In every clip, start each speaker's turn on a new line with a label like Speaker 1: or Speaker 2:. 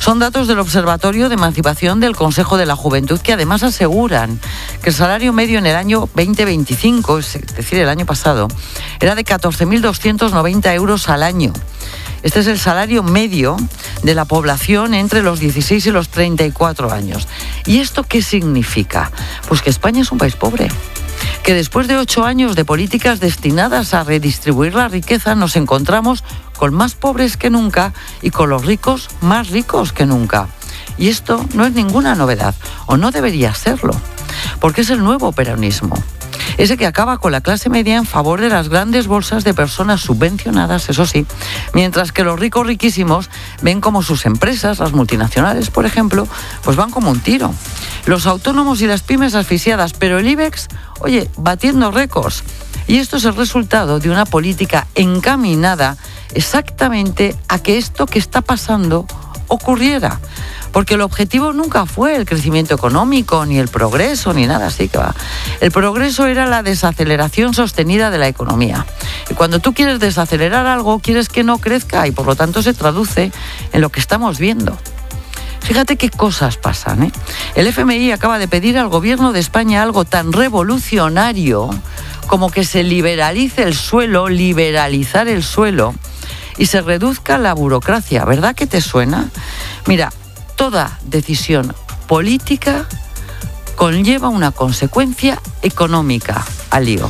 Speaker 1: Son datos del Observatorio de Emancipación del Consejo de la Juventud, que además aseguran que el salario medio en el año 2025, es decir, el año pasado, era de 14.290 euros al año. Este es el salario medio de la población entre los 16 y los 34 años. ¿Y esto qué significa? Pues que España es un país pobre. Que después de 8 años de políticas destinadas a redistribuir la riqueza, nos encontramos con más pobres que nunca y con los ricos más ricos que nunca. Y esto no es ninguna novedad, o no debería serlo, porque es el nuevo peronismo. Ese que acaba con la clase media en favor de las grandes bolsas de personas subvencionadas, eso sí, mientras que los ricos riquísimos ven como sus empresas, las multinacionales, por ejemplo, pues van como un tiro. Los autónomos y las pymes asfixiadas, pero el IBEX, oye, batiendo récords. Y esto es el resultado de una política encaminada exactamente a que esto que está pasando ocurriera. Porque el objetivo nunca fue el crecimiento económico, ni el progreso, ni nada así que va. El progreso era la desaceleración sostenida de la economía. Y cuando tú quieres desacelerar algo, quieres que no crezca y por lo tanto se traduce en lo que estamos viendo. Fíjate qué cosas pasan, ¿eh? El FMI acaba de pedir al gobierno de España algo tan revolucionario como que se liberalice el suelo, liberalizar el suelo, y se reduzca la burocracia. ¿Verdad que te suena? Mira, toda decisión política conlleva una consecuencia económica al lío.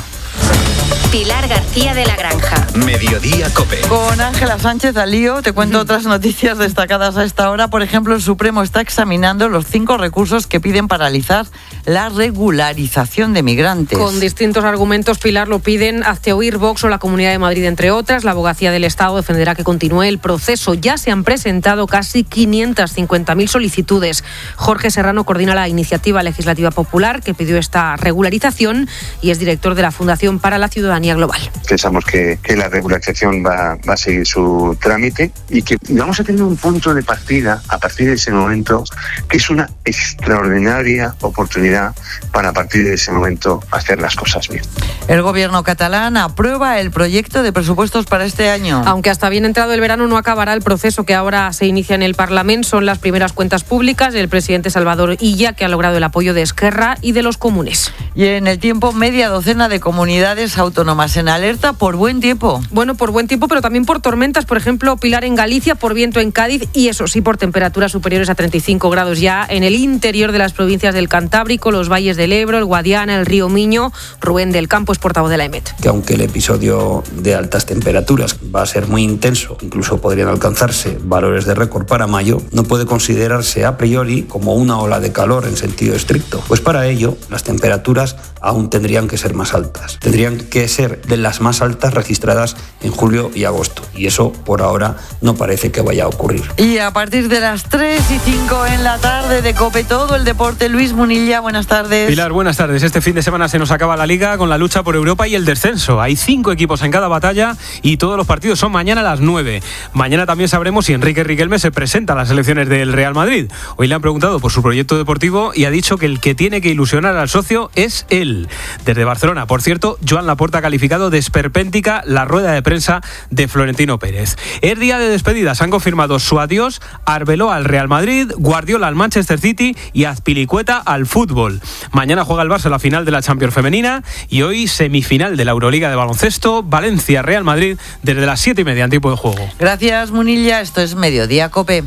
Speaker 2: Pilar García de la Granja.
Speaker 3: Mediodía COPE.
Speaker 1: Con Ángela Sánchez al lío, te cuento otras noticias destacadas a esta hora. Por ejemplo, el Supremo está examinando los 5 recursos que piden paralizar la regularización de migrantes.
Speaker 4: Con distintos argumentos, Pilar, lo piden hazte oír Vox o la Comunidad de Madrid, entre otras. La Abogacía del Estado defenderá que continúe el proceso. Ya se han presentado casi 550.000 solicitudes. Jorge Serrano coordina la iniciativa legislativa popular que pidió esta regularización y es director de la Fundación para la Ciudadanía Global.
Speaker 5: Pensamos que la regularización va a seguir su trámite y que vamos a tener un punto de partida a partir de ese momento que es una extraordinaria oportunidad para a partir de ese momento hacer las cosas bien.
Speaker 1: El gobierno catalán aprueba el proyecto de presupuestos para este año.
Speaker 4: Aunque hasta bien entrado el verano no acabará el proceso que ahora se inicia en el Parlamento. Son las primeras cuentas públicas del presidente Salvador Illa, que ha logrado el apoyo de Esquerra y de los comunes.
Speaker 1: Y en el tiempo, media docena de comunidades autónomas en alerta por buen tiempo.
Speaker 4: Bueno, por buen tiempo, pero también por tormentas. Por ejemplo, Pilar en Galicia, por viento en Cádiz y eso sí, por temperaturas superiores a 35 grados ya en el interior de las provincias del Cantábrico, los valles del Ebro, el Guadiana, el río Miño. Rubén del Campo es portavoz de la EMET.
Speaker 6: Que aunque el episodio de altas temperaturas va a ser muy intenso, incluso podrían alcanzarse valores de récord para mayo, no puede considerarse a priori como una ola de calor en sentido estricto. Pues para ello, las temperaturas aún tendrían que ser más altas. Tendrían que ser de las más altas registradas en julio y agosto. Y eso, por ahora, no parece que vaya a ocurrir.
Speaker 1: Y a partir de las 3:05 en la tarde de COPE, todo el deporte. Luis Munilla, buenas tardes.
Speaker 7: Pilar, buenas tardes. Este fin de semana se nos acaba la Liga con la lucha por Europa y el descenso. Hay 5 equipos en cada batalla y todos los partidos son mañana a las 9. Mañana también sabremos si Enrique Riquelme se presenta a las elecciones del Real Madrid. Hoy le han preguntado por su proyecto deportivo y ha dicho que el que tiene que ilusionar al socio es él. Desde Barcelona, por cierto, Joan Laporta ha calificado de esperpéntica la rueda de prensa de Florentino Pérez. Es día de despedidas. Han confirmado su adiós Arbeloa al Real Madrid, Guardiola al Manchester City y Azpilicueta al fútbol. Mañana juega el Barça la final de la Champions femenina y hoy semifinal de la Euroliga de baloncesto, Valencia-Real Madrid desde las 7:30 en tiempo de juego.
Speaker 1: Gracias, Munilla. Esto es Mediodía COPE.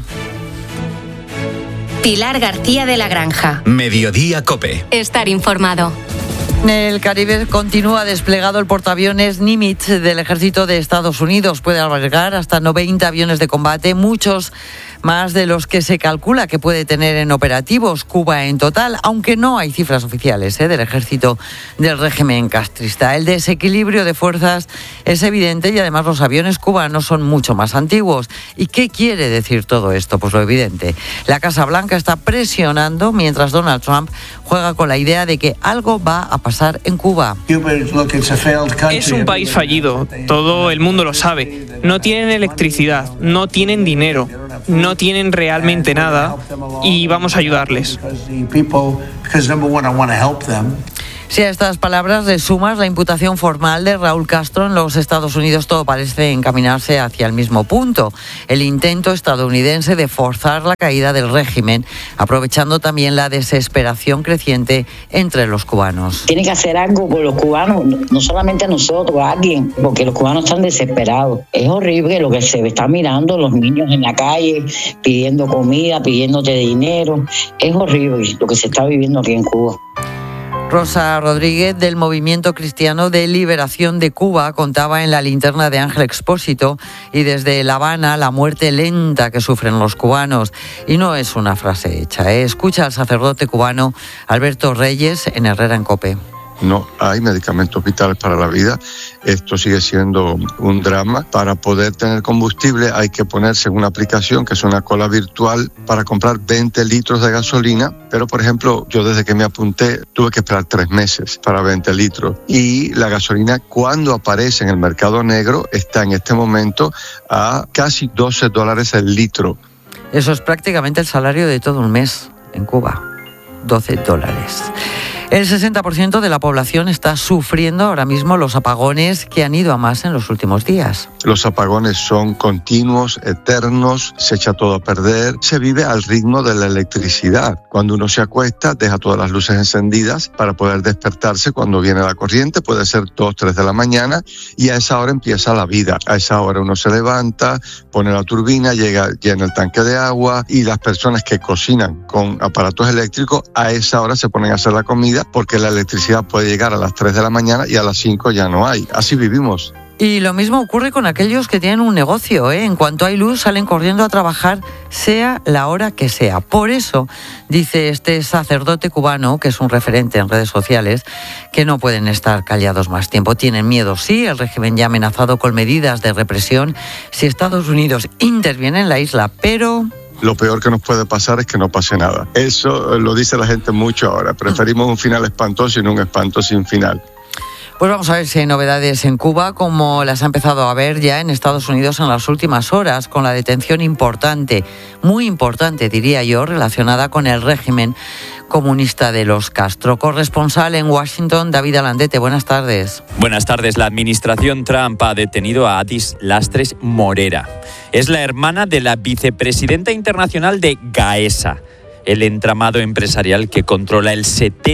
Speaker 2: Pilar García de la Granja.
Speaker 3: Mediodía COPE.
Speaker 2: Estar informado.
Speaker 1: En el Caribe continúa desplegado el portaaviones Nimitz del Ejército de Estados Unidos. Puede albergar hasta 90 aviones de combate, muchos más de los que se calcula que puede tener en operativos Cuba en total, aunque no hay cifras oficiales del ejército del régimen castrista. El desequilibrio de fuerzas es evidente y además los aviones cubanos son mucho más antiguos. ¿Y qué quiere decir todo esto? Pues lo evidente. La Casa Blanca está presionando mientras Donald Trump juega con la idea de que algo va a pasar en Cuba.
Speaker 8: Es un país fallido, todo el mundo lo sabe. No tienen electricidad, no tienen dinero, no tienen realmente nada y vamos a ayudarles.
Speaker 1: Si a estas palabras le sumas la imputación formal de Raúl Castro en los Estados Unidos, todo parece encaminarse hacia el mismo punto: el intento estadounidense de forzar la caída del régimen, aprovechando también la desesperación creciente entre los cubanos.
Speaker 9: Tiene que hacer algo por los cubanos, no solamente nosotros, alguien, porque los cubanos están desesperados. Es horrible lo que se está mirando, los niños en la calle pidiendo comida, pidiéndote dinero. Es horrible lo que se está viviendo aquí en Cuba.
Speaker 1: Rosa Rodríguez, del Movimiento Cristiano de Liberación de Cuba, contaba en la linterna de Ángel Expósito, y desde La Habana la muerte lenta que sufren los cubanos. Y no es una frase hecha, ¿eh? Escucha al sacerdote cubano Alberto Reyes en Herrera en COPE.
Speaker 10: No hay medicamentos vitales para la vida. Esto sigue siendo un drama. Para poder tener combustible hay que ponerse en una aplicación que es una cola virtual para comprar 20 litros de gasolina. Pero, por ejemplo, yo desde que me apunté tuve que esperar 3 meses para 20 litros. Y la gasolina, cuando aparece en el mercado negro, está en este momento a casi $12 el litro.
Speaker 1: Eso es prácticamente el salario de todo un mes en Cuba. $12. El 60% de la población está sufriendo ahora mismo los apagones que han ido a más en los últimos días.
Speaker 10: Los apagones son continuos, eternos, se echa todo a perder, se vive al ritmo de la electricidad. Cuando uno se acuesta, deja todas las luces encendidas para poder despertarse cuando viene la corriente, puede ser 2, 3 de la mañana, y a esa hora empieza la vida. A esa hora uno se levanta, pone la turbina, llena el tanque de agua, y las personas que cocinan con aparatos eléctricos, a esa hora se ponen a hacer la comida, porque la electricidad puede llegar a las 3 de la mañana y a las 5 ya no hay. Así vivimos.
Speaker 1: Y lo mismo ocurre con aquellos que tienen un negocio, ¿eh? En cuanto hay luz, salen corriendo a trabajar, sea la hora que sea. Por eso, dice este sacerdote cubano, que es un referente en redes sociales, que no pueden estar callados más tiempo. Tienen miedo, sí, el régimen ya ha amenazado con medidas de represión si Estados Unidos interviene en la isla, pero...
Speaker 10: Lo peor que nos puede pasar es que no pase nada. Eso lo dice la gente mucho ahora. Preferimos un final espantoso y no un espanto sin final.
Speaker 1: Pues vamos a ver si hay novedades en Cuba, como las ha empezado a haber ya en Estados Unidos en las últimas horas, con la detención importante, muy importante diría yo, relacionada con el régimen comunista de los Castro. Corresponsal en Washington, David Alandete, buenas tardes.
Speaker 11: Buenas tardes. La administración Trump ha detenido a Addis Lastres Morera. Es la hermana de la vicepresidenta internacional de Gaesa, el entramado empresarial que controla el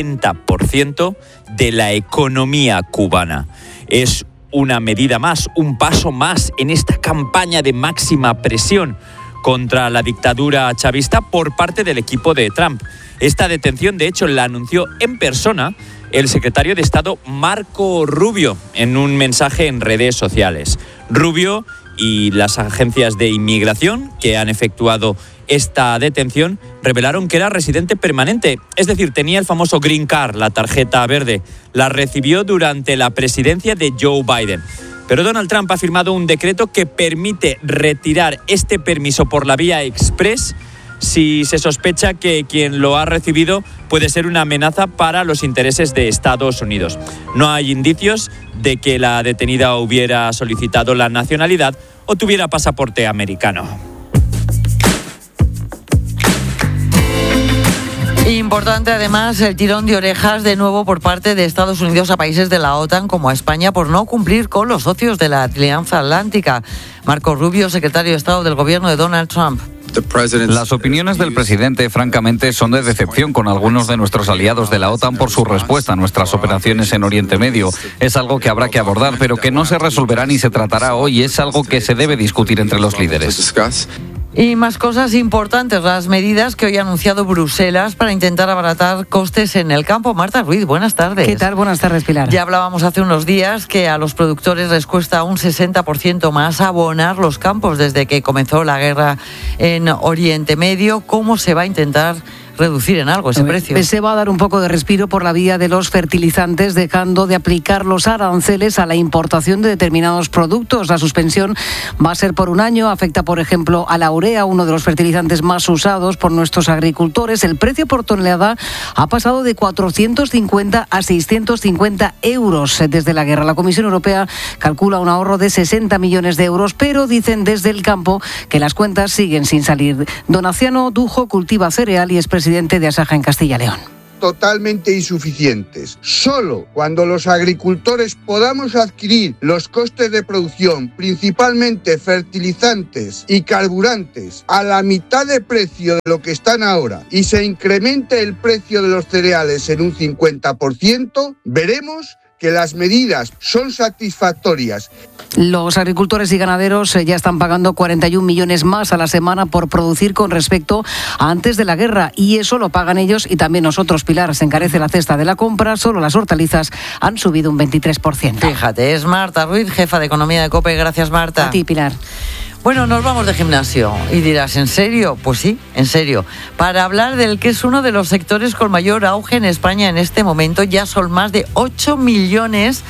Speaker 11: 70% de la economía cubana. Es una medida más, un paso más en esta campaña de máxima presión contra la dictadura chavista por parte del equipo de Trump. Esta detención, de hecho, la anunció en persona el secretario de Estado Marco Rubio en un mensaje en redes sociales. Rubio y las agencias de inmigración que han efectuado esta detención revelaron que era residente permanente, es decir, tenía el famoso Green Card, la tarjeta verde. La recibió durante la presidencia de Joe Biden. Pero Donald Trump ha firmado un decreto que permite retirar este permiso por la vía express si se sospecha que quien lo ha recibido puede ser una amenaza para los intereses de Estados Unidos. No hay indicios de que la detenida hubiera solicitado la nacionalidad o tuviera pasaporte americano.
Speaker 1: Importante además el tirón de orejas de nuevo por parte de Estados Unidos a países de la OTAN como a España por no cumplir con los socios de la Alianza Atlántica. Marco Rubio, secretario de Estado del gobierno de Donald Trump.
Speaker 12: Las opiniones del presidente, francamente, son de decepción con algunos de nuestros aliados de la OTAN por su respuesta a nuestras operaciones en Oriente Medio. Es algo que habrá que abordar, pero que no se resolverá ni se tratará hoy. Es algo que se debe discutir entre los líderes.
Speaker 1: Y más cosas importantes, las medidas que hoy ha anunciado Bruselas para intentar abaratar costes en el campo. Marta Ruiz, buenas tardes.
Speaker 13: ¿Qué tal? Buenas tardes, Pilar.
Speaker 1: Ya hablábamos hace unos días que a los productores les cuesta un 60% más abonar los campos desde que comenzó la guerra en Oriente Medio. ¿Cómo se va a intentar reducir en algo ese precio?
Speaker 13: Se va a dar un poco de respiro por la vía de los fertilizantes, dejando de aplicar los aranceles a la importación de determinados productos. La suspensión va a ser por un año, afecta por ejemplo a la urea, uno de los fertilizantes más usados por nuestros agricultores. El precio por tonelada ha pasado de 450 a 650 euros desde la guerra. La Comisión Europea calcula un ahorro de 60 millones de euros, pero dicen desde el campo que las cuentas siguen sin salir. Don Aciano Dujo cultiva cereal y es presidente de Asaja en Castilla y León.
Speaker 14: totalmente insuficientes. Solo cuando los agricultores podamos adquirir los costes de producción, principalmente fertilizantes y carburantes, a la mitad de precio de lo que están ahora y se incremente el precio de los cereales en un 50%, veremos que las medidas son satisfactorias.
Speaker 13: Los agricultores y ganaderos ya están pagando 41 millones más a la semana por producir con respecto a antes de la guerra, y eso lo pagan ellos y también nosotros. Pilar, se encarece la cesta de la compra, solo las hortalizas han subido un 23%.
Speaker 1: Fíjate, es Marta Ruiz, jefa de Economía de COPE. Gracias, Marta.
Speaker 13: A ti, Pilar.
Speaker 1: Bueno, nos vamos de gimnasio y dirás, ¿en serio? Pues sí, en serio. Para hablar del que es uno de los sectores con mayor auge en España en este momento, ya son más de 8 millones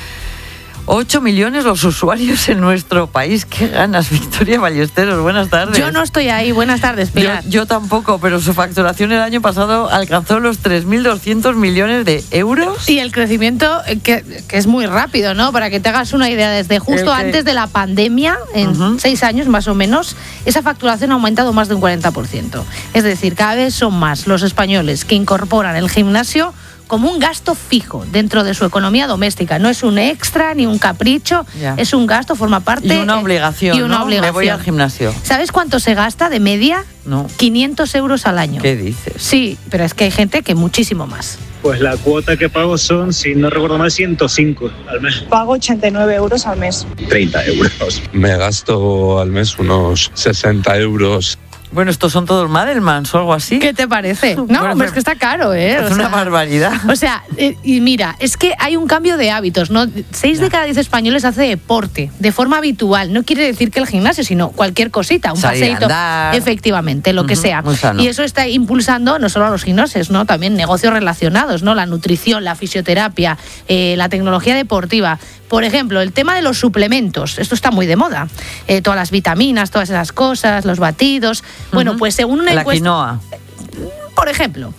Speaker 1: los usuarios en nuestro país. ¡Qué ganas! Victoria Ballesteros, buenas tardes.
Speaker 15: Yo no estoy ahí, buenas tardes, Pilar.
Speaker 1: Yo tampoco, pero su facturación el año pasado alcanzó los 3.200 millones de euros.
Speaker 15: Y el crecimiento, que es muy rápido, ¿no? Para que te hagas una idea, desde justo antes de la pandemia, en 6 años más o menos, esa facturación ha aumentado más de un 40%. Es decir, cada vez son más los españoles que incorporan el gimnasio como un gasto fijo dentro de su economía doméstica. No es un extra ni un capricho, es un gasto, forma parte.
Speaker 1: Y una obligación, Me voy al gimnasio.
Speaker 15: ¿Sabes cuánto se gasta de media?
Speaker 1: No.
Speaker 15: 500 euros al año.
Speaker 1: ¿Qué dices?
Speaker 15: Sí, pero es que hay gente que muchísimo más.
Speaker 16: Pues la cuota que pago son, si no recuerdo mal, 105 al mes.
Speaker 17: Pago 89 euros al mes.
Speaker 18: 30 euros.
Speaker 19: Me gasto al mes unos 60 euros.
Speaker 1: Bueno, estos son todos Madelmans o algo así.
Speaker 15: ¿Qué te parece? No, bueno, hombre, es que está caro, ¿eh?
Speaker 1: Es una barbaridad.
Speaker 15: O sea, y mira, es que hay un cambio de hábitos, ¿no? 6 de cada 10 españoles hace deporte de forma habitual. No quiere decir que el gimnasio, sino cualquier cosita, un paseíto. Efectivamente, lo que sea. Y eso está impulsando no solo a los gimnasios, ¿no? También negocios relacionados, ¿no? La nutrición, la fisioterapia, la tecnología deportiva. Por ejemplo, el tema de los suplementos, esto está muy de moda. Todas las vitaminas, todas esas cosas, los batidos. Bueno, pues según una encuesta...
Speaker 1: La quinoa.
Speaker 15: Por ejemplo,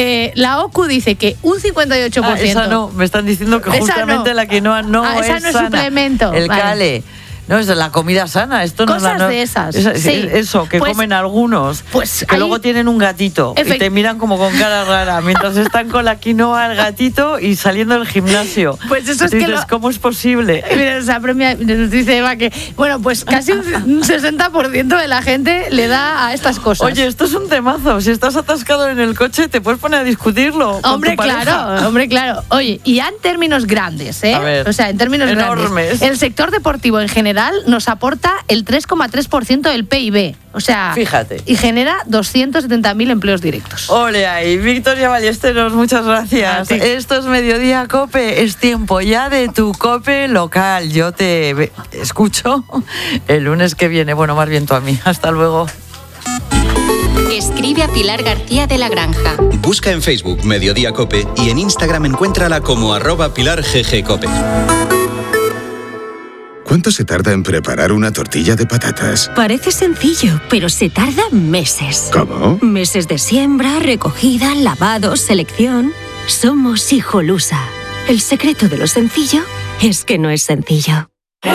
Speaker 15: la OCU dice que un 58%...
Speaker 1: esa no, me están diciendo que justamente la quinoa no es
Speaker 15: esa no es
Speaker 1: sana.
Speaker 15: Suplemento.
Speaker 1: El cale. No, es de la comida sana. Esto no
Speaker 15: cosas de esas.
Speaker 1: Sí. Eso, que comen algunos.
Speaker 15: Pues
Speaker 1: que luego tienen un gatito y te miran como con cara rara mientras están con la quinoa, el gatito y saliendo del gimnasio.
Speaker 15: Pues eso es
Speaker 1: dices,
Speaker 15: que
Speaker 1: ¿cómo es posible?
Speaker 15: Mira, esa premia nos dice Eva que, bueno, pues casi un 60% de la gente le da a estas cosas.
Speaker 1: Oye, esto es un temazo. Si estás atascado en el coche, te puedes poner a discutirlo.
Speaker 15: Hombre, claro. Oye, y ya en términos grandes, ¿eh?
Speaker 1: A ver,
Speaker 15: o sea, en términos
Speaker 1: enormes.
Speaker 15: Grandes. El sector deportivo en general nos aporta el 3,3% del PIB. O sea,
Speaker 1: fíjate.
Speaker 15: Y genera 270.000 empleos directos.
Speaker 1: Ole ahí, Victoria Ballesteros, muchas gracias. Esto es Mediodía COPE, es tiempo ya de tu COPE local. Yo te escucho el lunes que viene, bueno, más bien tú a mí. Hasta luego.
Speaker 2: Escribe a Pilar García de la Granja.
Speaker 3: Busca en Facebook Mediodía COPE y en Instagram encuéntrala como @PilarGGCOPE.
Speaker 20: ¿Cuánto se tarda en preparar una tortilla de patatas?
Speaker 21: Parece sencillo, pero se tarda meses.
Speaker 20: ¿Cómo?
Speaker 21: Meses de siembra, recogida, lavado, selección. Somos Hijolusa. El secreto de lo sencillo es que no es sencillo.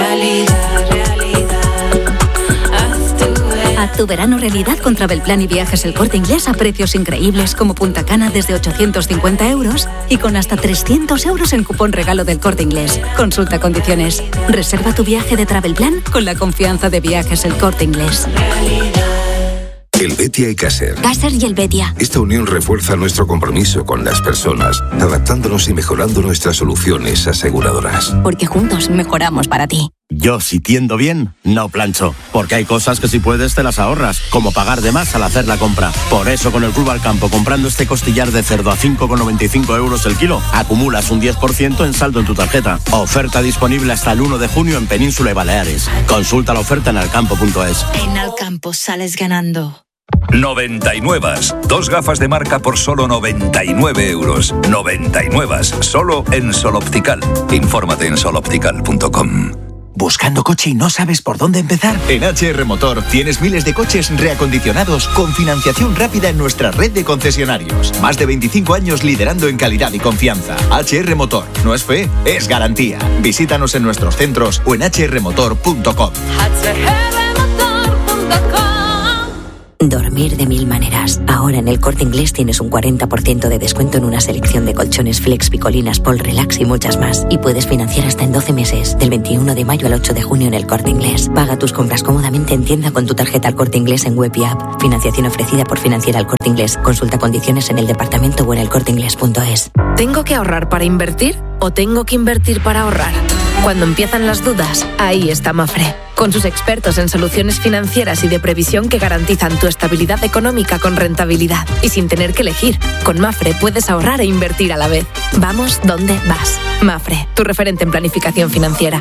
Speaker 21: Haz tu verano realidad con Travelplan y Viajes El Corte Inglés a precios increíbles como Punta Cana desde 850 euros y con hasta 300 euros en cupón regalo del Corte Inglés. Consulta condiciones. Reserva tu viaje de Travelplan con la confianza de Viajes El Corte Inglés.
Speaker 20: Helvetia y Caser.
Speaker 21: Caser y Helvetia.
Speaker 20: Esta unión refuerza nuestro compromiso con las personas, adaptándonos y mejorando nuestras soluciones aseguradoras.
Speaker 21: Porque juntos mejoramos para ti.
Speaker 22: Yo, si tiendo bien, no plancho. Porque hay cosas que si puedes te las ahorras, como pagar de más al hacer la compra. Por eso, con el Club Alcampo, comprando este costillar de cerdo a 5,95 euros el kilo, acumulas un 10% en saldo en tu tarjeta. Oferta disponible hasta el 1 de junio en Península y Baleares. Consulta la oferta en alcampo.es.
Speaker 21: En Alcampo sales ganando.
Speaker 23: 99. 2 gafas de marca por solo 99 euros. 99. Solo en Sol Optical. Infórmate en soloptical.com.
Speaker 24: ¿Buscando coche y no sabes por dónde empezar? En HR Motor tienes miles de coches reacondicionados con financiación rápida en nuestra red de concesionarios. Más de 25 años liderando en calidad y confianza. HR Motor. No es fe, es garantía. Visítanos en nuestros centros o en hrmotor.com.
Speaker 21: Dormir de mil maneras. Ahora
Speaker 4: semana en El Corte Inglés tienes un 40% de descuento en una selección de colchones Flex, Picolinas, Pol, Relax y muchas más. Y puedes financiar hasta en 12 meses, del 21 de mayo al 8 de junio en El Corte Inglés. Paga tus compras cómodamente en tienda con tu tarjeta El Corte Inglés en web y app. Financiación ofrecida por Financiera El Corte Inglés. Consulta condiciones en el departamento o en elcorteinglés.es.
Speaker 5: ¿Tengo que ahorrar para invertir o tengo que invertir para ahorrar? Cuando empiezan las dudas, ahí está Mafre, con sus expertos en soluciones financieras y de previsión que garantizan tu estabilidad económica con rentabilidad y sin tener que elegir. Con Mafre puedes ahorrar e invertir a la vez. Vamos donde vas. Mafre, tu referente en planificación financiera.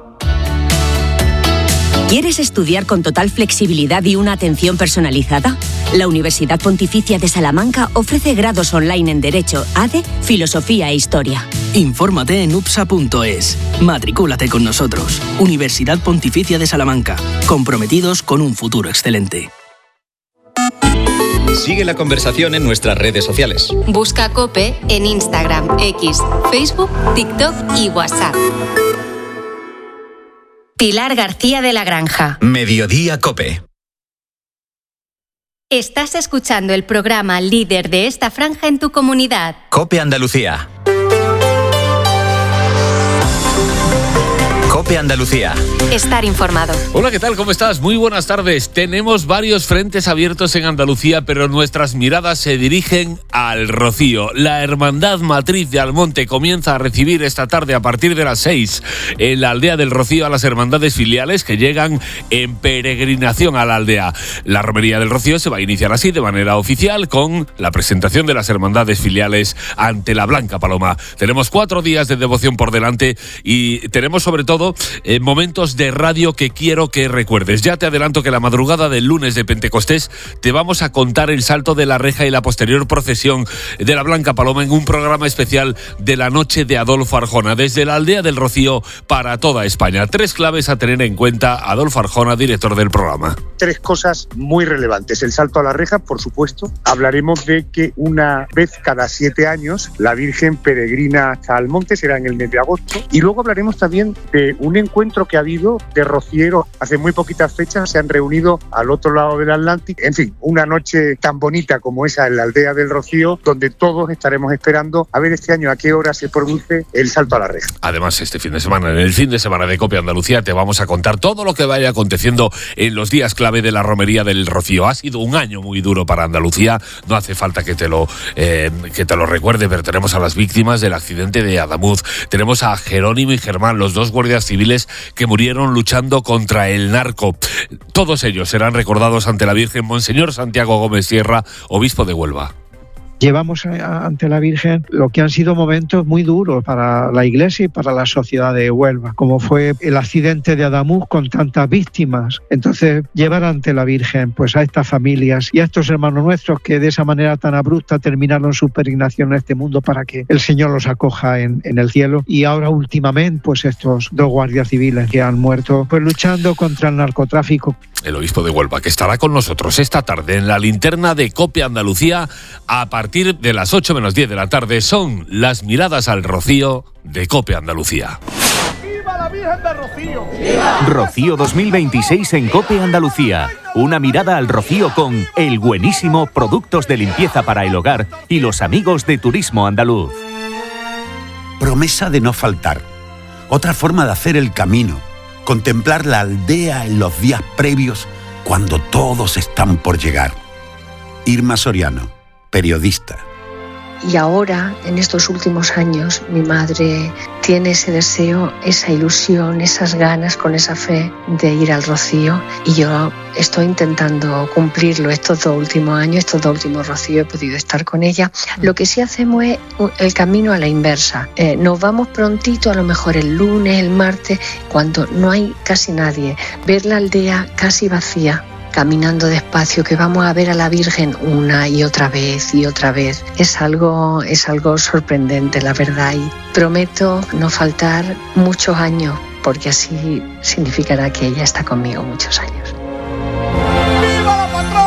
Speaker 6: ¿Quieres estudiar con total flexibilidad y una atención personalizada? La Universidad Pontificia de Salamanca ofrece grados online en Derecho, ADE, Filosofía e Historia.
Speaker 18: Infórmate en upsa.es. Matricúlate con nosotros. Universidad Pontificia de Salamanca. Comprometidos con un futuro excelente.
Speaker 3: Sigue la conversación en nuestras redes sociales.
Speaker 2: Busca COPE en Instagram, X, Facebook, TikTok y WhatsApp. Pilar García de la Granja.
Speaker 3: Mediodía COPE.
Speaker 2: Estás escuchando el programa líder de esta franja en tu comunidad.
Speaker 3: COPE Andalucía. COPE Andalucía.
Speaker 2: Estar informado.
Speaker 25: Hola, ¿qué tal? ¿Cómo estás? Muy buenas tardes. Tenemos varios frentes abiertos en Andalucía, pero nuestras miradas se dirigen al Rocío. La Hermandad Matriz de Almonte comienza a recibir esta tarde a partir de las 6 en la aldea del Rocío a las hermandades filiales que llegan en peregrinación a la aldea. La romería del Rocío se va a iniciar así de manera oficial con la presentación de las hermandades filiales ante la Blanca Paloma. Tenemos 4 días de devoción por delante y tenemos sobre todo momentos de radio que quiero que recuerdes. Ya te adelanto que la madrugada del lunes de Pentecostés te vamos a contar el salto de la reja y la posterior procesión de la Blanca Paloma en un programa especial de la noche de Adolfo Arjona, desde la aldea del Rocío para toda España. 3 claves a tener en cuenta, Adolfo Arjona, director del programa.
Speaker 26: 3 cosas muy relevantes. El salto a la reja, por supuesto. Hablaremos de que una vez cada 7 años la Virgen peregrina hasta Almonte, será en el mes de agosto. Y luego hablaremos también de un encuentro que ha habido de rocieros hace muy poquitas fechas, se han reunido al otro lado del Atlántico. En fin, una noche tan bonita como esa en la aldea del Rocío, donde todos estaremos esperando a ver este año a qué hora se produce el salto a la reja.
Speaker 25: Además, este fin de semana, en el fin de semana de COPE Andalucía, te vamos a contar todo lo que vaya aconteciendo en los días clave de la romería del Rocío. Ha sido un año muy duro para Andalucía, no hace falta que te lo recuerde, pero tenemos a las víctimas del accidente de Adamuz, tenemos a Jerónimo y Germán, los 2 guardias civiles que murieron luchando contra el narco. Todos ellos serán recordados ante la Virgen. Monseñor Santiago Gómez Sierra, obispo de Huelva.
Speaker 27: Llevamos ante la Virgen lo que han sido momentos muy duros para la Iglesia y para la sociedad de Huelva, como fue el accidente de Adamuz con tantas víctimas. Entonces, llevar ante la Virgen pues a estas familias y a estos hermanos nuestros que de esa manera tan abrupta terminaron su peregrinación en este mundo para que el Señor los acoja en el cielo. Y ahora últimamente, pues estos 2 guardias civiles que han muerto pues luchando contra el narcotráfico.
Speaker 25: El obispo de Huelva, que estará con nosotros esta tarde en la linterna de COPE Andalucía a partir de las 8 menos 10 de la tarde. Son las miradas al Rocío de COPE Andalucía.
Speaker 28: ¡Viva la Virgen de Rocío!
Speaker 29: ¡Viva! Rocío 2026 en COPE Andalucía. Una mirada al Rocío con El Buenísimo, productos de limpieza para el hogar y los amigos de Turismo Andaluz.
Speaker 30: Promesa de no faltar. Otra forma de hacer el camino. Contemplar la aldea en los días previos cuando todos están por llegar. Irma Soriano, periodista.
Speaker 31: Y ahora, en estos últimos años, mi madre tiene ese deseo, esa ilusión, esas ganas, con esa fe de ir al Rocío. Y yo estoy intentando cumplirlo estos 2 últimos años, estos 2 últimos Rocío he podido estar con ella. Lo que sí hacemos es el camino a la inversa. Nos vamos prontito, a lo mejor el lunes, el martes, cuando no hay casi nadie. Ver la aldea casi vacía, caminando despacio, que vamos a ver a la Virgen una y otra vez y otra vez. Es algo sorprendente, la verdad, y prometo no faltar muchos años, porque así significará que ella está conmigo muchos años.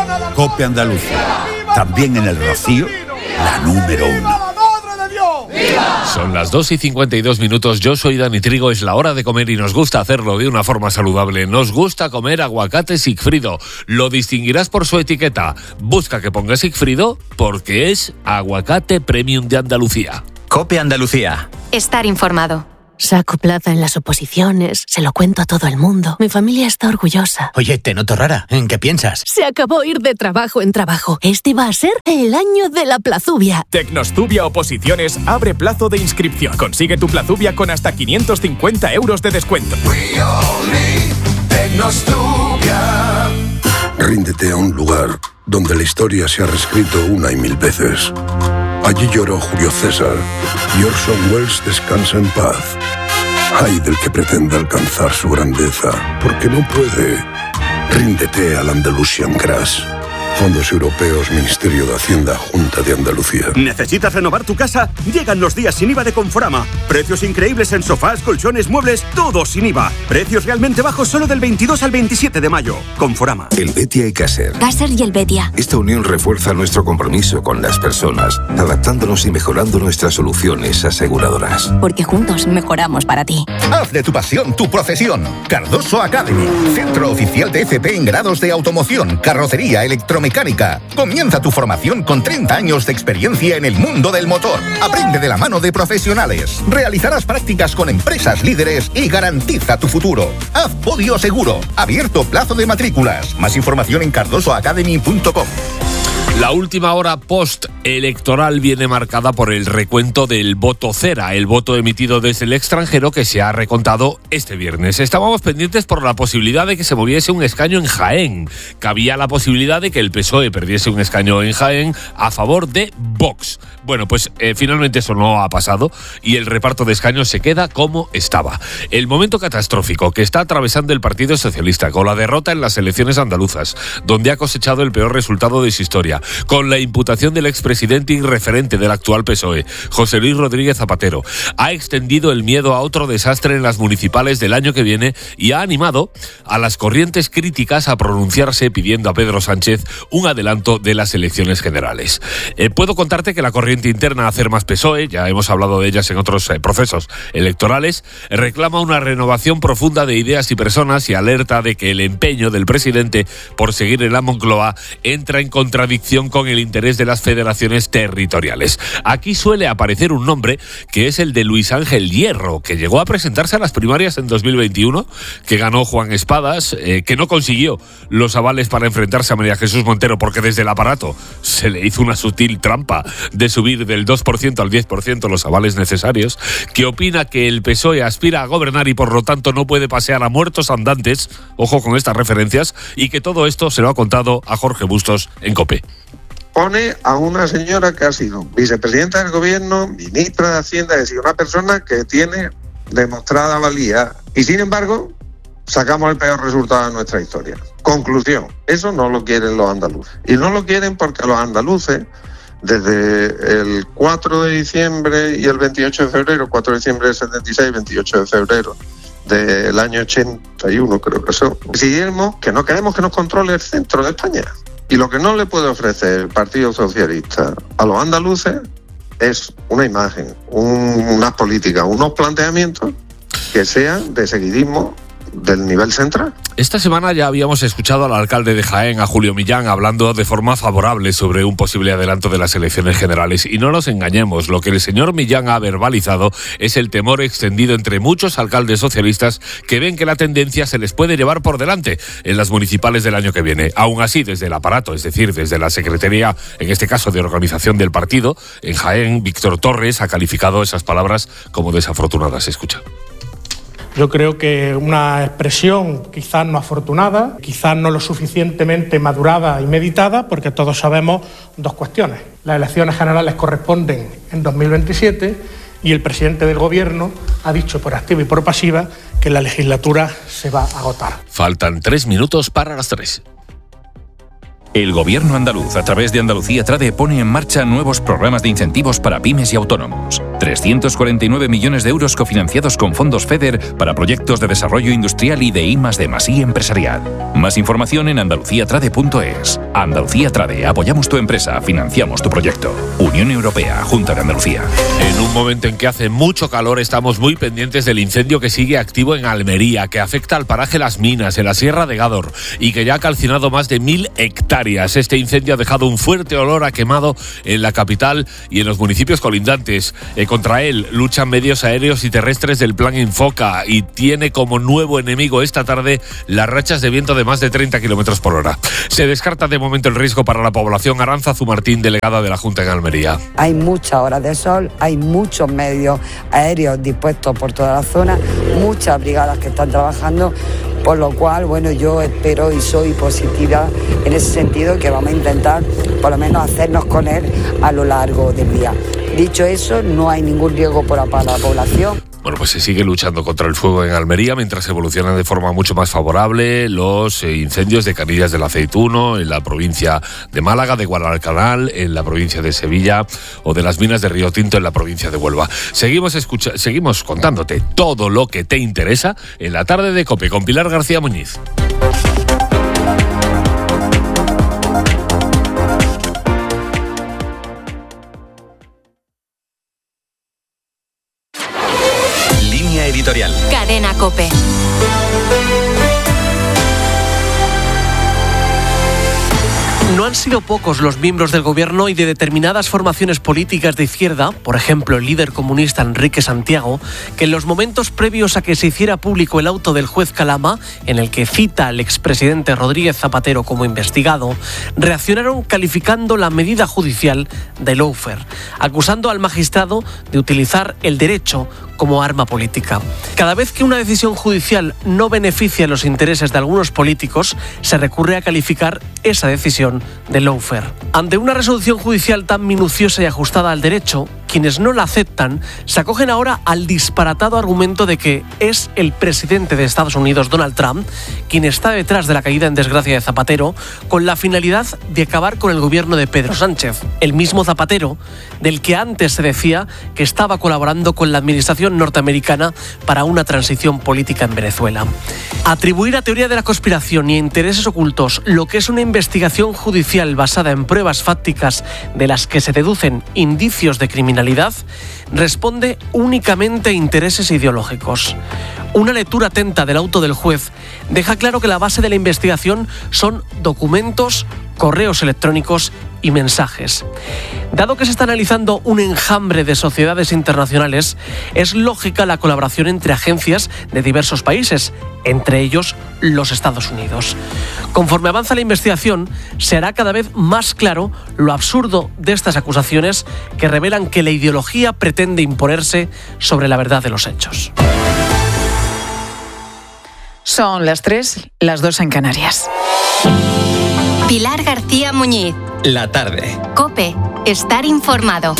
Speaker 30: COPE Andalucía, también en el Rocío, la número 1.
Speaker 25: Son las 2:52. Yo soy Dani Trigo. Es la hora de comer y nos gusta hacerlo de una forma saludable. Nos gusta comer aguacate Sigfrido. Lo distinguirás por su etiqueta. Busca que ponga Sigfrido porque es aguacate premium de Andalucía.
Speaker 7: COPE Andalucía.
Speaker 2: Estar informado.
Speaker 8: Saco plaza en las oposiciones, se lo cuento a todo el mundo. Mi familia está orgullosa.
Speaker 7: Oye, te noto rara. ¿En qué piensas?
Speaker 8: Se acabó ir de trabajo en trabajo. Este va a ser el año de la plazubia.
Speaker 9: Tecnostubia Oposiciones abre plazo de inscripción. Consigue tu plazubia con hasta 550 euros de descuento.
Speaker 20: Tecnostubia. Ríndete a un lugar donde la historia se ha reescrito una y mil veces. Allí lloró Julio César y Orson Welles descansa en paz. Ay del que pretenda alcanzar su grandeza, porque no puede. Ríndete al Andalusian Crash. Fondos Europeos, Ministerio de Hacienda, Junta de Andalucía.
Speaker 10: ¿Necesitas renovar tu casa? Llegan los días sin IVA de Conforama. Precios increíbles en sofás, colchones, muebles, todo sin IVA. Precios realmente bajos solo del 22 al 27 de mayo. Conforama.
Speaker 20: El Betia y Caser.
Speaker 8: Caser y el Betia.
Speaker 20: Esta unión refuerza nuestro compromiso con las personas, adaptándonos y mejorando nuestras soluciones aseguradoras.
Speaker 8: Porque juntos mejoramos para ti.
Speaker 11: Haz de tu pasión tu profesión. Cardoso Academy, centro oficial de FP en grados de automoción, carrocería, electromecánica. Comienza tu formación con 30 años de experiencia en el mundo del motor. Aprende de la mano de profesionales. Realizarás prácticas con empresas líderes y garantiza tu futuro. Haz podio seguro. Abierto plazo de matrículas. Más información en cardosoacademy.com.
Speaker 25: La última hora post-electoral viene marcada por el recuento del voto cera, el voto emitido desde el extranjero que se ha recontado este viernes. Estábamos pendientes por la posibilidad de que se moviese un escaño en Jaén. Cabía la posibilidad de que el PSOE perdiese un escaño en Jaén a favor de Vox. Bueno, pues finalmente eso no ha pasado y el reparto de escaños se queda como estaba. El momento catastrófico que está atravesando el Partido Socialista con la derrota en las elecciones andaluzas, donde ha cosechado el peor resultado de su historia, con la imputación del expresidente y referente del actual PSOE, José Luis Rodríguez Zapatero, ha extendido el miedo a otro desastre en las municipales del año que viene y ha animado a las corrientes críticas a pronunciarse pidiendo a Pedro Sánchez un adelanto de las elecciones generales. Puedo contarte que la corriente interna Hacer Más PSOE, ya hemos hablado de ellas en otros procesos electorales, reclama una renovación profunda de ideas y personas y alerta de que el empeño del presidente por seguir en la Moncloa entra en contradicción con el interés de las federaciones territoriales. Aquí suele aparecer un nombre que es el de Luis Ángel Hierro, que llegó a presentarse a las primarias en 2021, que ganó Juan Espadas, que no consiguió los avales para enfrentarse a María Jesús Montero porque desde el aparato se le hizo una sutil trampa de subir del 2% al 10% los avales necesarios, que opina que el PSOE aspira a gobernar y por lo tanto no puede pasear a muertos andantes, ojo con estas referencias, y que todo esto se lo ha contado a Jorge Bustos en COPE.
Speaker 12: Pone a una señora que ha sido vicepresidenta del gobierno, ministra de Hacienda, es decir, una persona que tiene demostrada valía y sin embargo sacamos el peor resultado de nuestra historia. Conclusión, eso no lo quieren los andaluces. Y no lo quieren porque los andaluces, desde el 4 de diciembre y el 28 de febrero, 4 de diciembre del 76, 28 de febrero del año 81, creo que son, decidimos que no queremos que nos controle el centro de España. Y lo que no le puede ofrecer el Partido Socialista a los andaluces es una imagen, unas políticas, unos planteamientos que sean de seguidismo del nivel central.
Speaker 25: Esta semana ya habíamos escuchado al alcalde de Jaén, a Julio Millán, hablando de forma favorable sobre un posible adelanto de las elecciones generales. Y no nos engañemos, lo que el señor Millán ha verbalizado es el temor extendido entre muchos alcaldes socialistas que ven que la tendencia se les puede llevar por delante en las municipales del año que viene. Aún así, desde el aparato, es decir, desde la Secretaría, en este caso de organización del partido, en Jaén, Víctor Torres ha calificado esas palabras como desafortunadas. Escucha.
Speaker 13: Yo creo que una expresión quizás no afortunada, quizás no lo suficientemente madurada y meditada, porque todos sabemos dos cuestiones. Las elecciones generales corresponden en 2027 y el presidente del gobierno ha dicho por activa y por pasiva que la legislatura se va a agotar.
Speaker 25: Faltan 3 minutos para las 3.
Speaker 14: El Gobierno andaluz, a través de Andalucía Trade, pone en marcha nuevos programas de incentivos para pymes y autónomos.
Speaker 1: 349 millones de euros cofinanciados con fondos FEDER para proyectos de desarrollo industrial y de I+D+I empresarial. Más información en andaluciatrade.es. Andalucía Trade. Apoyamos tu empresa, financiamos tu proyecto. Unión Europea, Junta de Andalucía.
Speaker 25: En un momento en que hace mucho calor, estamos muy pendientes del incendio que sigue activo en Almería, que afecta al paraje Las Minas, en la Sierra de Gádor, y que ya ha calcinado más de 1.000 hectáreas. Este incendio ha dejado un fuerte olor a quemado en la capital y en los municipios colindantes. Contra él luchan medios aéreos y terrestres del Plan Infoca y tiene como nuevo enemigo esta tarde las rachas de viento de más de 30 kilómetros por hora. Se descarta de momento el riesgo para la población. Aranza Zumartín, delegada de la Junta en Almería.
Speaker 4: Hay muchas horas de sol, hay muchos medios aéreos dispuestos por toda la zona, muchas brigadas que están trabajando, por lo cual, bueno, yo espero y soy positiva en ese sentido, que vamos a intentar por lo menos hacernos con él a lo largo del día. Dicho eso, no hay ningún riesgo para la población.
Speaker 25: Bueno, pues se sigue luchando contra el fuego en Almería mientras evolucionan de forma mucho más favorable los incendios de Canillas del Aceituno en la provincia de Málaga, de Guadalcanal en la provincia de Sevilla o de las minas de Río Tinto en la provincia de Huelva. Seguimos contándote todo lo que te interesa en la tarde de COPE con Pilar García Muñiz.
Speaker 3: Editorial.
Speaker 2: Cadena COPE.
Speaker 5: No han sido pocos los miembros del gobierno y de determinadas formaciones políticas de izquierda, por ejemplo el líder comunista Enrique Santiago, que en los momentos previos a que se hiciera público el auto del juez Calama, en el que cita al expresidente Rodríguez Zapatero como investigado, reaccionaron calificando la medida judicial de lawfare, acusando al magistrado de utilizar el derecho como arma política. Cada vez que una decisión judicial no beneficia los intereses de algunos políticos, se recurre a calificar esa decisión de lawfare. Ante una resolución judicial tan minuciosa y ajustada al derecho, quienes no la aceptan se acogen ahora al disparatado argumento de que es el presidente de Estados Unidos, Donald Trump, quien está detrás de la caída en desgracia de Zapatero, con la finalidad de acabar con el gobierno de Pedro Sánchez. El mismo Zapatero del que antes se decía que estaba colaborando con la administración norteamericana para una transición política en Venezuela. Atribuir a teoría de la conspiración y a intereses ocultos lo que es una investigación judicial basada en pruebas fácticas de las que se deducen indicios de criminalidad responde únicamente a intereses ideológicos. Una lectura atenta del auto del juez deja claro que la base de la investigación son documentos, correos electrónicos y mensajes. Dado que se está analizando un enjambre de sociedades internacionales, es lógica la colaboración entre agencias de diversos países, entre ellos los Estados Unidos. Conforme avanza la investigación, se hará cada vez más claro lo absurdo de estas acusaciones que revelan que la ideología pretende imponerse sobre la verdad de los hechos.
Speaker 15: Son las 3, las 2 en Canarias.
Speaker 2: Pilar García Muñiz.
Speaker 3: La tarde.
Speaker 2: COPE. Estar informado.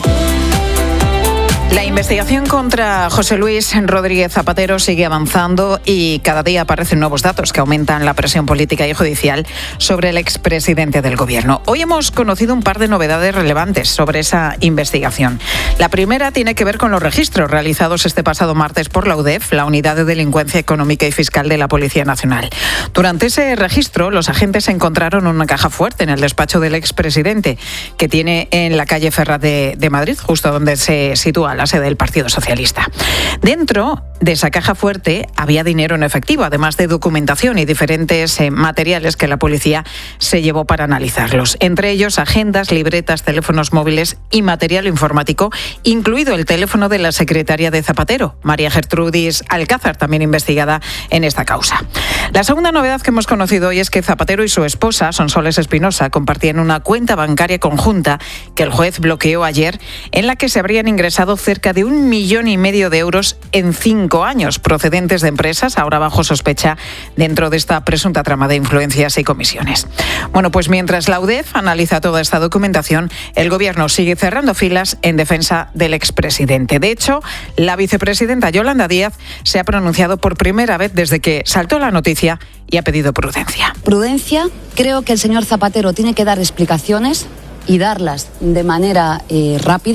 Speaker 15: La investigación contra José Luis Rodríguez Zapatero sigue avanzando y cada día aparecen nuevos datos que aumentan la presión política y judicial sobre el expresidente del gobierno. Hoy hemos conocido un par de novedades relevantes sobre esa investigación. La primera tiene que ver con los registros realizados este pasado martes por la UDEF, la Unidad de Delincuencia Económica y Fiscal de la Policía Nacional. Durante ese registro, los agentes encontraron una caja fuerte en el despacho del expresidente, que tiene en la calle Ferraz de Madrid, justo donde se sitúa la sede del Partido Socialista. Dentro de esa caja fuerte había dinero en efectivo, además de documentación y diferentes materiales que la policía se llevó para analizarlos. Entre ellos, agendas, libretas, teléfonos móviles y material informático, incluido el teléfono de la secretaria de Zapatero, María Gertrudis Alcázar, también investigada en esta causa. La segunda novedad que hemos conocido hoy es que Zapatero y su esposa, Sonsoles Espinosa, compartían una cuenta bancaria conjunta que el juez bloqueó ayer, en la que se habrían ingresado cerca de 1,5 millones de euros en 5 años, procedentes de empresas ahora bajo sospecha dentro de esta presunta trama de influencias y comisiones. Bueno, pues mientras la UDEF analiza toda esta documentación, el Gobierno sigue cerrando filas en defensa del expresidente. De hecho, la vicepresidenta Yolanda Díaz se ha pronunciado por primera vez desde que saltó la noticia y ha pedido prudencia.
Speaker 16: Prudencia, creo que el señor Zapatero tiene que dar explicaciones y darlas de manera rápida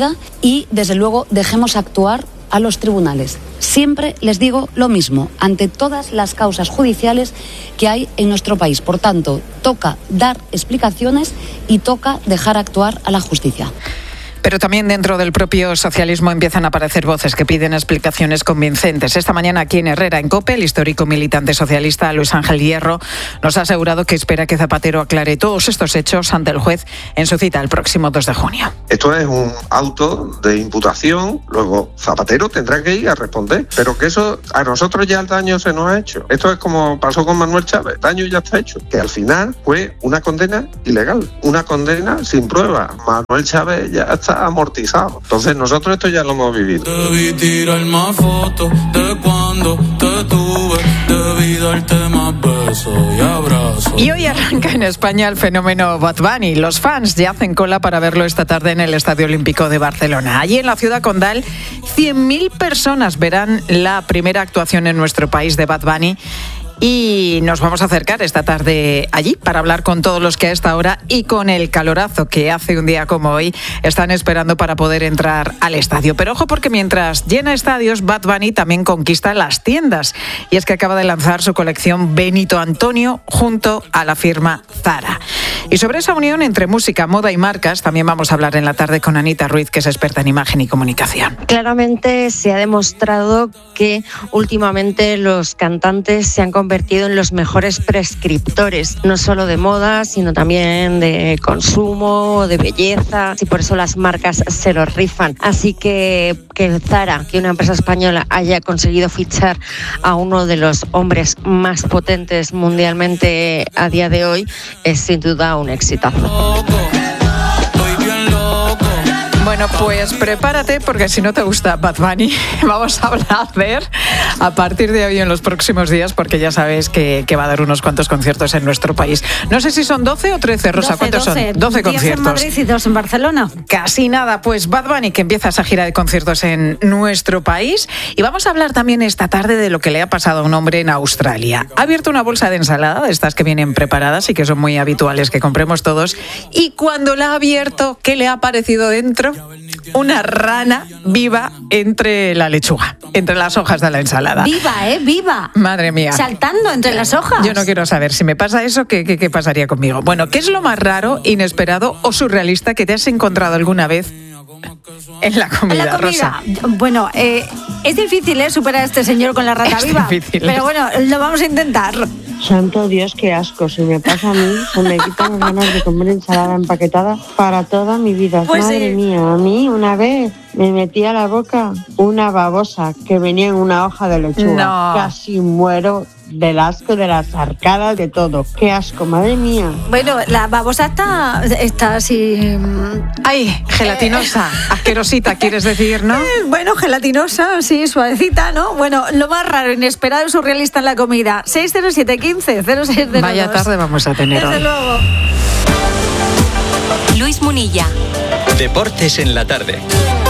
Speaker 16: y, desde luego, dejemos actuar a los tribunales. Siempre les digo lo mismo, ante todas las causas judiciales que hay en nuestro país. Por tanto, toca dar explicaciones y toca dejar actuar a la justicia.
Speaker 15: Pero también dentro del propio socialismo empiezan a aparecer voces que piden explicaciones convincentes. Esta mañana aquí en Herrera, en COPE, el histórico militante socialista Luis Ángel Hierro nos ha asegurado que espera que Zapatero aclare todos estos hechos ante el juez en su cita el próximo 2 de junio.
Speaker 12: Esto es un auto de imputación, luego Zapatero tendrá que ir a responder, pero que eso a nosotros ya el daño se nos ha hecho. Esto es como pasó con Manuel Chávez, el daño ya está hecho, que al final fue una condena ilegal, una condena sin prueba. Manuel Chávez ya está amortizado. Entonces nosotros esto ya lo hemos vivido.
Speaker 6: Debí tirar más fotos de cuando te tuve, debí darte más besos y abrazos.
Speaker 15: Y hoy arranca en España el fenómeno Bad Bunny. Los fans ya hacen cola para verlo esta tarde en el Estadio Olímpico de Barcelona. Allí en la ciudad condal, 100.000 personas verán la primera actuación en nuestro país de Bad Bunny. Y nos vamos a acercar esta tarde allí para hablar con todos los que a esta hora y con el calorazo que hace un día como hoy están esperando para poder entrar al estadio. Pero ojo, porque mientras llena estadios, Bad Bunny también conquista las tiendas. Y es que acaba de lanzar su colección Benito Antonio junto a la firma Zara. Y sobre esa unión entre música, moda y marcas también vamos a hablar en la tarde con Anita Ruiz, que es experta en imagen y comunicación.
Speaker 17: Claramente se ha demostrado que últimamente los cantantes se han convertido en los mejores prescriptores, no solo de moda, sino también de consumo, de belleza, y por eso las marcas se los rifan. Así que Zara, que una empresa española haya conseguido fichar a uno de los hombres más potentes mundialmente a día de hoy, es sin duda un exitazo.
Speaker 15: Bueno, pues prepárate, porque si no te gusta Bad Bunny, vamos a hablar de él a partir de hoy en los próximos días, porque ya sabes que va a dar unos cuantos conciertos en nuestro país. No sé si son 12 o 13, Rosa, ¿cuántos son? 12 conciertos.
Speaker 18: 10 en Madrid y 2 en Barcelona.
Speaker 15: Casi nada, pues Bad Bunny, que empieza esa gira de conciertos en nuestro país. Y vamos a hablar también esta tarde de lo que le ha pasado a un hombre en Australia. Ha abierto una bolsa de ensalada, de estas que vienen preparadas y que son muy habituales que compremos todos. Y cuando la ha abierto, ¿qué le ha aparecido dentro? Una rana viva entre la lechuga, entre las hojas de la ensalada.
Speaker 18: ¡Viva, viva!
Speaker 15: Madre mía.
Speaker 18: Saltando entre las hojas.
Speaker 15: Yo no quiero saber, si me pasa eso, ¿qué pasaría conmigo? Bueno, ¿qué es lo más raro, inesperado o surrealista que te has encontrado alguna vez en la comida,
Speaker 18: ¿En la comida?
Speaker 15: Rosa?
Speaker 18: Bueno, es difícil superar a este señor con la rata viva.
Speaker 15: Difícil.
Speaker 18: Pero bueno, lo vamos a intentar.
Speaker 19: Santo Dios, qué asco. Si me pasa a mí, se me quitan las ganas de comer ensalada empaquetada para toda mi vida.
Speaker 18: Pues
Speaker 19: Madre mía, a mí una vez me metí a la boca una babosa que venía en una hoja de lechuga.
Speaker 15: No.
Speaker 19: Casi muero del asco, de las arcadas, de todo. Qué asco, madre mía.
Speaker 18: Bueno, la babosa está así...
Speaker 15: Ay, gelatinosa, asquerosita, quieres decir, ¿no?
Speaker 18: Bueno, gelatinosa, sí, suavecita, ¿no? Bueno, lo más raro, inesperado y surrealista en la comida. 607-15-0602.
Speaker 15: Vaya tarde vamos a tener
Speaker 18: Desde
Speaker 15: hoy.
Speaker 18: luego.
Speaker 2: Luis Munilla.
Speaker 3: Deportes en la tarde.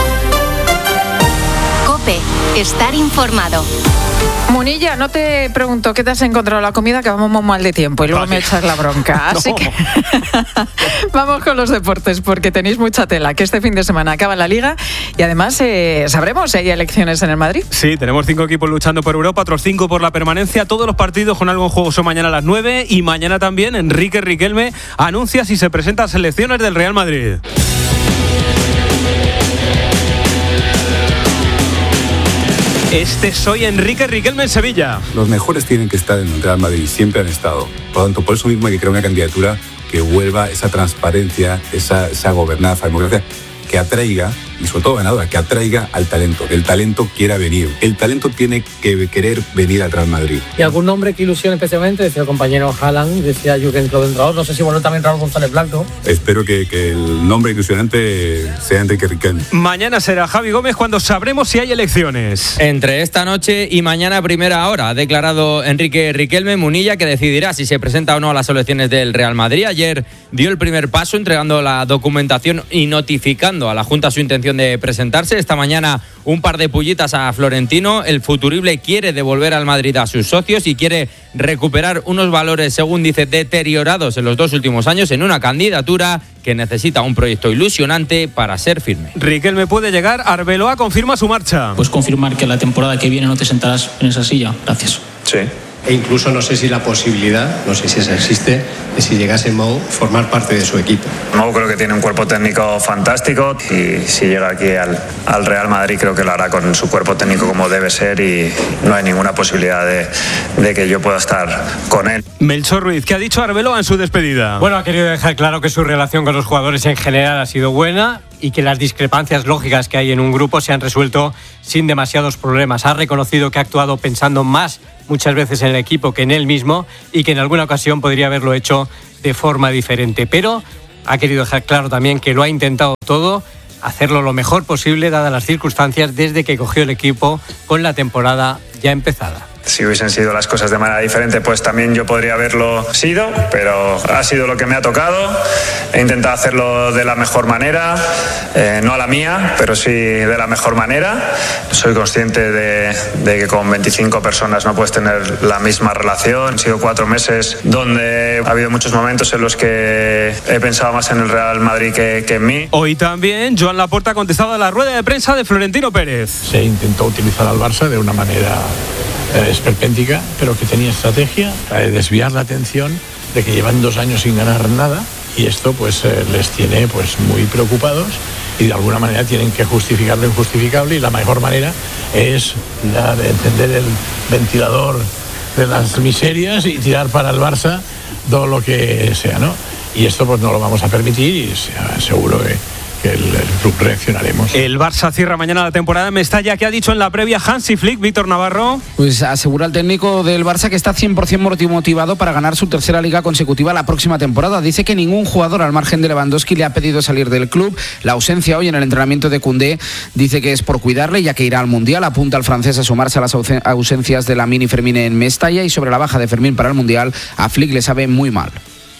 Speaker 2: COPE. Estar informado.
Speaker 15: Munilla, no te pregunto qué te has encontrado en la comida, que vamos muy mal de tiempo y luego me echas la bronca. Así que vamos con los deportes, porque tenéis mucha tela, que este fin de semana acaba la Liga y además sabremos si hay elecciones en el Madrid.
Speaker 21: Sí, tenemos 5 equipos luchando por Europa, otros 5 por la permanencia. Todos los partidos con algo en juego son mañana a las 9 y mañana también Enrique Riquelme anuncia si se presenta a selecciones del Real Madrid. Este soy Enrique Riquelme en Sevilla.
Speaker 22: Los mejores tienen que estar en el Real Madrid, siempre han estado. Por lo tanto, por eso mismo hay que crear una candidatura que vuelva esa transparencia, esa gobernanza, democracia, que atraiga, y sobre todo ganadora, que atraiga al talento, que el talento quiera venir. El talento tiene que querer venir al Real Madrid.
Speaker 23: ¿Y algún nombre que ilusione especialmente? Decía el compañero Haaland, decía Jürgen Klopp, entrenador. No sé si bueno también Raúl González Blanco.
Speaker 22: Espero que el nombre ilusionante sea Enrique Riquelme.
Speaker 21: Mañana será Javi Gómez cuando sabremos si hay elecciones.
Speaker 24: Entre esta noche y mañana a primera hora ha declarado Enrique Riquelme Munilla que decidirá si se presenta o no a las elecciones del Real Madrid. Ayer dio el primer paso entregando la documentación y notificando a la Junta su intención de presentarse. Esta mañana un par de pullitas a Florentino. El futurible quiere devolver al Madrid a sus socios y quiere recuperar unos valores, según dice, deteriorados en los 2 últimos años en una candidatura que necesita un proyecto ilusionante para ser firme.
Speaker 21: Riquelme puede llegar, Arbeloa confirma su marcha.
Speaker 7: Pues confirmar que la temporada que viene no te sentarás en esa silla. Gracias.
Speaker 8: Sí. E incluso no sé si la posibilidad, no sé si esa existe, de si llegase Mou formar parte de su equipo. Mou creo que tiene un cuerpo técnico fantástico y si llega aquí al Real Madrid creo que lo hará con su cuerpo técnico como debe ser y no hay ninguna posibilidad de que yo pueda estar con él.
Speaker 21: Melchor Ruiz, ¿qué ha dicho Arbeloa en su despedida?
Speaker 9: Bueno, ha querido dejar claro que su relación con los jugadores en general ha sido buena y que las discrepancias lógicas que hay en un grupo se han resuelto sin demasiados problemas. Ha reconocido que ha actuado pensando más muchas veces en el equipo que en él mismo y que en alguna ocasión podría haberlo hecho de forma diferente. Pero ha querido dejar claro también que lo ha intentado todo, hacerlo lo mejor posible dadas las circunstancias desde que cogió el equipo con la temporada ya empezada.
Speaker 8: Si hubiesen sido las cosas de manera diferente, pues también yo podría haberlo sido, pero ha sido lo que me ha tocado. He intentado hacerlo de la mejor manera, no a la mía, pero sí de la mejor manera. Soy consciente de que con 25 personas no puedes tener la misma relación. Han sido 4 meses donde ha habido muchos momentos en los que he pensado más en el Real Madrid que en mí.
Speaker 21: Hoy también Joan Laporta ha contestado a la rueda de prensa de Florentino Pérez.
Speaker 10: Se intentó utilizar al Barça de una manera esperpéntica, pero que tenía estrategia para desviar la atención de que llevan 2 años sin ganar nada y esto pues les tiene pues muy preocupados y de alguna manera tienen que justificar lo injustificable y la mejor manera es la de encender el ventilador de las miserias y tirar para el Barça todo lo que sea, ¿no? Y esto pues no lo vamos a permitir y seguro que el club reaccionaremos.
Speaker 21: El Barça cierra mañana la temporada en Mestalla. ¿Qué ha dicho en la previa Hansi Flick, Víctor Navarro?
Speaker 20: Pues asegura el técnico del Barça que está 100% motivado para ganar su tercera liga consecutiva la próxima temporada. Dice que ningún jugador al margen de Lewandowski le ha pedido salir del club. La ausencia hoy en el entrenamiento de Koundé dice que es por cuidarle ya que irá al Mundial. Apunta al francés a sumarse a las ausencias de Lamine y Fermín en Mestalla y sobre la baja de Fermín para el Mundial a Flick le sabe muy mal.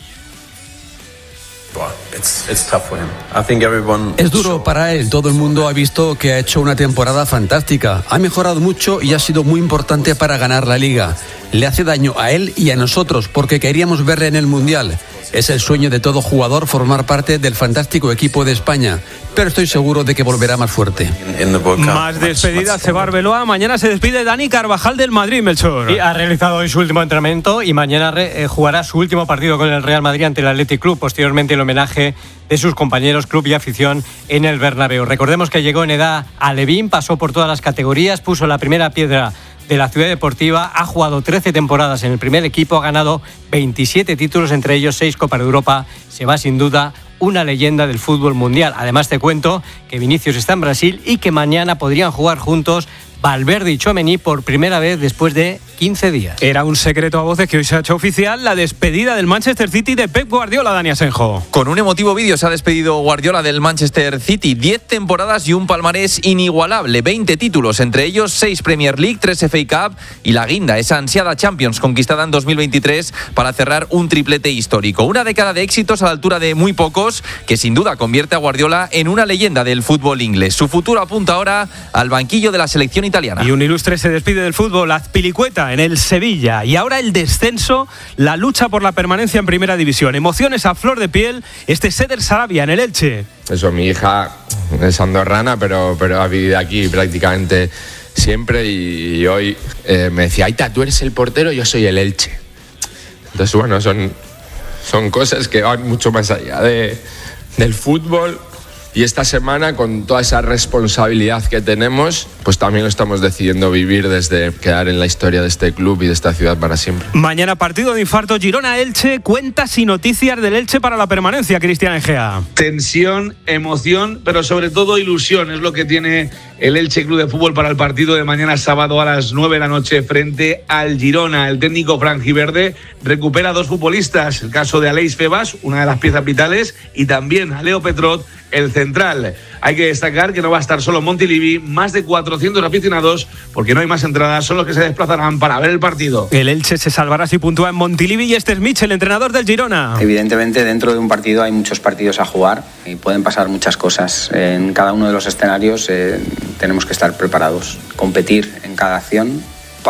Speaker 26: Es duro para él, todo el mundo ha visto que ha hecho una temporada fantástica, ha mejorado mucho y ha sido muy importante para ganar la liga. Le hace daño a él y a nosotros porque queríamos verle en el Mundial. Es el sueño de todo jugador formar parte del fantástico equipo de España, pero estoy seguro de que volverá más fuerte.
Speaker 21: Más despedidas, se va Arbeloa. Mañana se despide Dani Carvajal del Madrid, Melchor.
Speaker 9: Y ha realizado hoy su último entrenamiento y mañana jugará su último partido con el Real Madrid ante el Athletic Club. Posteriormente el homenaje de sus compañeros, club y afición en el Bernabéu. Recordemos que llegó en edad a Alevín, pasó por todas las categorías, puso la primera piedra de la ciudad deportiva, ha jugado 13 temporadas en el primer equipo, ha ganado 27 títulos, entre ellos 6 Copas de Europa. Se va sin duda una leyenda del fútbol mundial. Además te cuento que Vinicius está en Brasil y que mañana podrían jugar juntos Valverde y Tchouaméni por primera vez después de 15 días.
Speaker 21: Era un secreto a voces que hoy se ha hecho oficial la despedida del Manchester City de Pep Guardiola, Dani Asenjo.
Speaker 27: Con un emotivo vídeo se ha despedido Guardiola del Manchester City. 10 temporadas y un palmarés inigualable, 20 títulos, entre ellos 6 Premier League, 3 FA Cup y la guinda, esa ansiada Champions conquistada en 2023 para cerrar un triplete histórico. Una década de éxitos a la altura de muy pocos que sin duda convierte a Guardiola en una leyenda del fútbol inglés. Su futuro apunta ahora al banquillo de la selección italiana.
Speaker 21: Y un ilustre se despide del fútbol, Azpilicueta en el Sevilla. Y ahora el descenso, la lucha por la permanencia en primera división. Emociones a flor de piel, Seder Sarabia en el Elche.
Speaker 28: Eso, mi hija es andorrana, pero ha vivido aquí prácticamente siempre y hoy me decía, Aita, tú eres el portero, yo soy el Elche. Entonces, bueno, son cosas que van mucho más allá del fútbol. Y esta semana, con toda esa responsabilidad que tenemos, pues también lo estamos decidiendo vivir desde quedar en la historia de este club y de esta ciudad para siempre.
Speaker 21: Mañana partido de infarto Girona-Elche, cuentas y noticias del Elche para la permanencia, Cristian Egea.
Speaker 29: Tensión, emoción, pero sobre todo ilusión, es lo que tiene el Elche Club de Fútbol para el partido de mañana sábado a las 9 de la noche frente al Girona. El técnico franjiverde recupera 2 futbolistas, el caso de Aleix Febas, una de las piezas vitales, y también a Leo Petrot, el central. Hay que destacar que no va a estar solo Montilivi, más de 400 aficionados, porque no hay más entradas, son los que se desplazarán para ver el partido.
Speaker 21: El Elche se salvará si puntúa en Montilivi y este es Mitch, el entrenador del Girona.
Speaker 30: Evidentemente dentro de un partido hay muchos partidos a jugar y pueden pasar muchas cosas. En cada uno de los escenarios tenemos que estar preparados, competir en cada acción para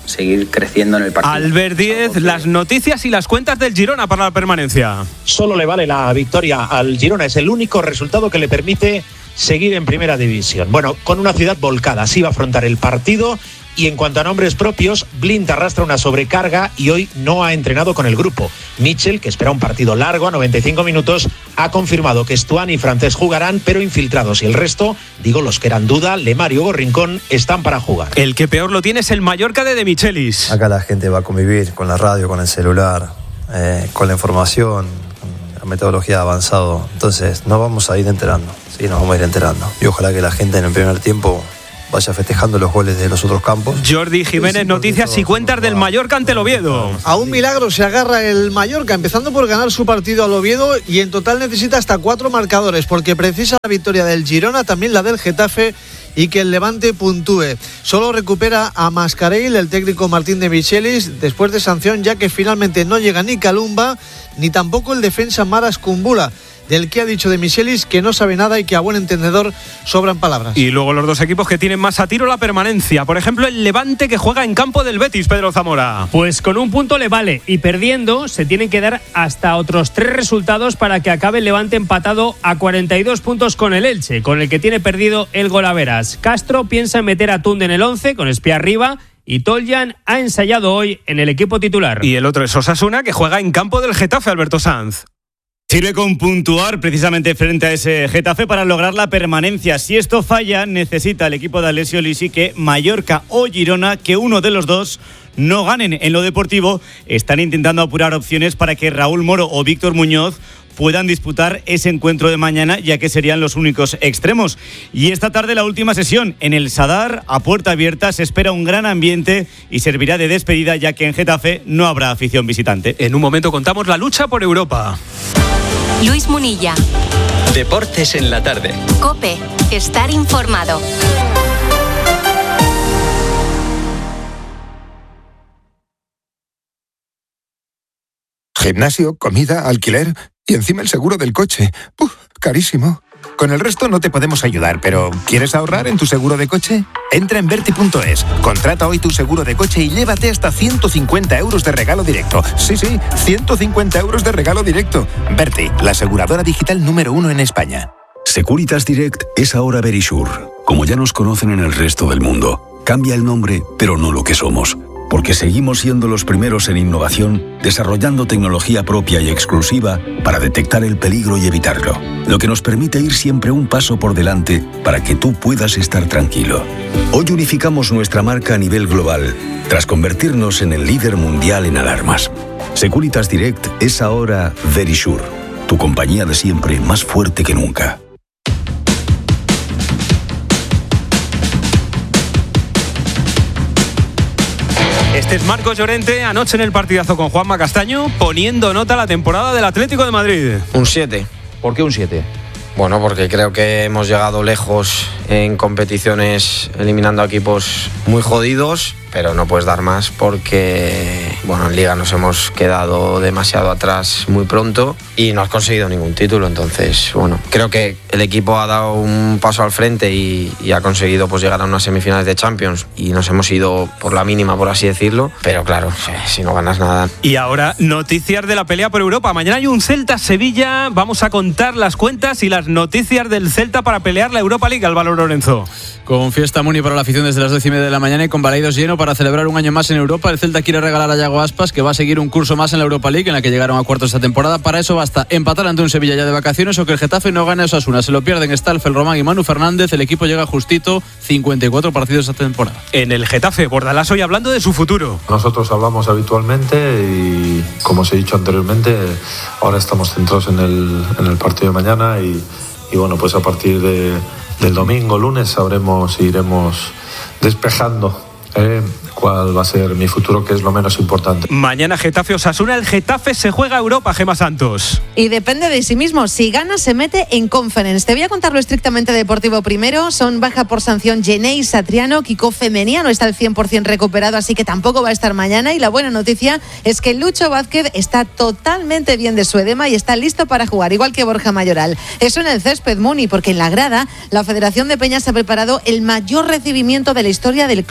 Speaker 30: seguir creciendo en el partido.
Speaker 21: Albert Díez, las noticias y las cuentas del Girona para la permanencia.
Speaker 1: Solo le vale la victoria al Girona, es el único resultado que le permite seguir en primera división. Bueno, con una ciudad volcada, así va a afrontar el partido. Y en cuanto a nombres propios, Blind arrastra una sobrecarga y hoy no ha entrenado con el grupo. Mitchell, que espera un partido largo a 95 minutos, ha confirmado que Stuani y Francés jugarán, pero infiltrados. Y el resto, digo los que eran duda, Lemar y Hugo Rincón, están para jugar.
Speaker 21: El que peor lo tiene es el Mallorca de Michelis.
Speaker 4: Acá la gente va a convivir con la radio, con el celular, con la información, con la metodología avanzada. Entonces nos vamos a ir enterando, sí, nos vamos a ir enterando. Y ojalá que la gente en el primer tiempo vaya festejando los goles de los otros campos.
Speaker 21: Jordi Jiménez, noticias y cuentas del Mallorca ante el Oviedo.
Speaker 5: A un milagro se agarra el Mallorca, empezando por ganar su partido al Oviedo, y en total necesita hasta 4 marcadores, porque precisa la victoria del Girona, también la del Getafe, y que el Levante puntúe. Solo recupera a Mascarell, el técnico Martín de Michelis, después de sanción, ya que finalmente no llega ni Calumba, ni tampoco el defensa Maras Kumbula, del que ha dicho de Michelis que no sabe nada y que a buen entendedor sobran palabras.
Speaker 21: Y luego los dos equipos que tienen más a tiro la permanencia. Por ejemplo, el Levante, que juega en campo del Betis, Pedro Zamora.
Speaker 6: Pues con un punto le vale, y perdiendo se tienen que dar hasta otros 3 resultados para que acabe el Levante empatado a 42 puntos con el Elche, con el que tiene perdido el Golaveras. Castro piensa en meter a Tunde en el 11 con Espía arriba, y Toljan ha ensayado hoy en el equipo titular.
Speaker 21: Y el otro es Osasuna, que juega en campo del Getafe, Alberto Sanz.
Speaker 11: Sirve con puntuar precisamente frente a ese Getafe para lograr la permanencia. Si esto falla, necesita el equipo de Alessio Lisi que Mallorca o Girona, que uno de los dos no ganen. En lo deportivo están intentando apurar opciones para que Raúl Moro o Víctor Muñoz puedan disputar ese encuentro de mañana, ya que serían los únicos extremos. Y esta tarde la última sesión en el Sadar, a puerta abierta, se espera un gran ambiente y servirá de despedida, ya que en Getafe no habrá afición visitante.
Speaker 21: En un momento contamos la lucha por Europa.
Speaker 2: Luis Munilla.
Speaker 3: Deportes en la tarde.
Speaker 2: COPE. Estar informado.
Speaker 12: Gimnasio, comida, alquiler y encima el seguro del coche. Carísimo. Con el resto no te podemos ayudar, pero ¿quieres ahorrar en tu seguro de coche? Entra en Verti.es, contrata hoy tu seguro de coche y llévate hasta 150 euros de regalo directo. Sí, 150 euros de regalo directo. Verti, la aseguradora digital número 1 en España.
Speaker 13: Securitas Direct es ahora Verisure. Como ya nos conocen en el resto del mundo, cambia el nombre, pero no lo que somos. Porque seguimos siendo los primeros en innovación, desarrollando tecnología propia y exclusiva para detectar el peligro y evitarlo. Lo que nos permite ir siempre un paso por delante para que tú puedas estar tranquilo. Hoy unificamos nuestra marca a nivel global, tras convertirnos en el líder mundial en alarmas. Securitas Direct es ahora Verisure, tu compañía de siempre más fuerte que nunca.
Speaker 21: Este es Marcos Llorente, anoche en el partidazo con Juanma Castaño, poniendo nota a la temporada del Atlético de Madrid.
Speaker 14: Un 7. ¿Por qué un 7? Bueno, porque creo que hemos llegado lejos en competiciones eliminando a equipos muy jodidos, pero no puedes dar más porque, bueno, en Liga nos hemos quedado demasiado atrás muy pronto y no has conseguido ningún título. Entonces, bueno, creo que el equipo ha dado un paso al frente y ha conseguido pues llegar a unas semifinales de Champions y nos hemos ido por la mínima, por así decirlo, pero claro, si no ganas nada.
Speaker 21: Y ahora, noticias de la pelea por Europa. Mañana hay un Celta-Sevilla, vamos a contar las cuentas y las noticias del Celta para pelear la Europa League. Álvaro Lorenzo.
Speaker 20: Con fiesta Muni para la afición desde las 10:30 de la mañana y con Balaidos lleno para celebrar un año más en Europa. El Celta quiere regalar a Yago Aspas, que va a seguir un curso más en la Europa League, en la que llegaron a cuartos esta temporada. Para eso basta empatar ante un Sevilla ya de vacaciones o que el Getafe no gane a Osasuna. Se lo pierden Stalfel, Román y Manu Fernández. El equipo llega justito, 54 partidos esta temporada.
Speaker 21: En el Getafe, Bordalás hoy hablando de su futuro.
Speaker 16: Nosotros hablamos habitualmente y, como os he dicho anteriormente, ahora estamos centrados en el partido de mañana y bueno, pues a partir del domingo, lunes, sabremos y iremos despejando cuál va a ser mi futuro, que es lo menos importante.
Speaker 21: Mañana Getafe Osasuna, el Getafe se juega a Europa, Gemma Santos.
Speaker 25: Y depende de sí mismo, si gana se mete en Conference. Te voy a contar lo estrictamente deportivo primero. Son baja por sanción Genei Satriano, Kiko Femenia no está al 100% recuperado, así que tampoco va a estar mañana. Y la buena noticia es que Lucho Vázquez está totalmente bien de su edema y está listo para jugar, igual que Borja Mayoral. Eso en el césped, Muni, porque en la grada la Federación de Peñas ha preparado el mayor recibimiento de la historia del club.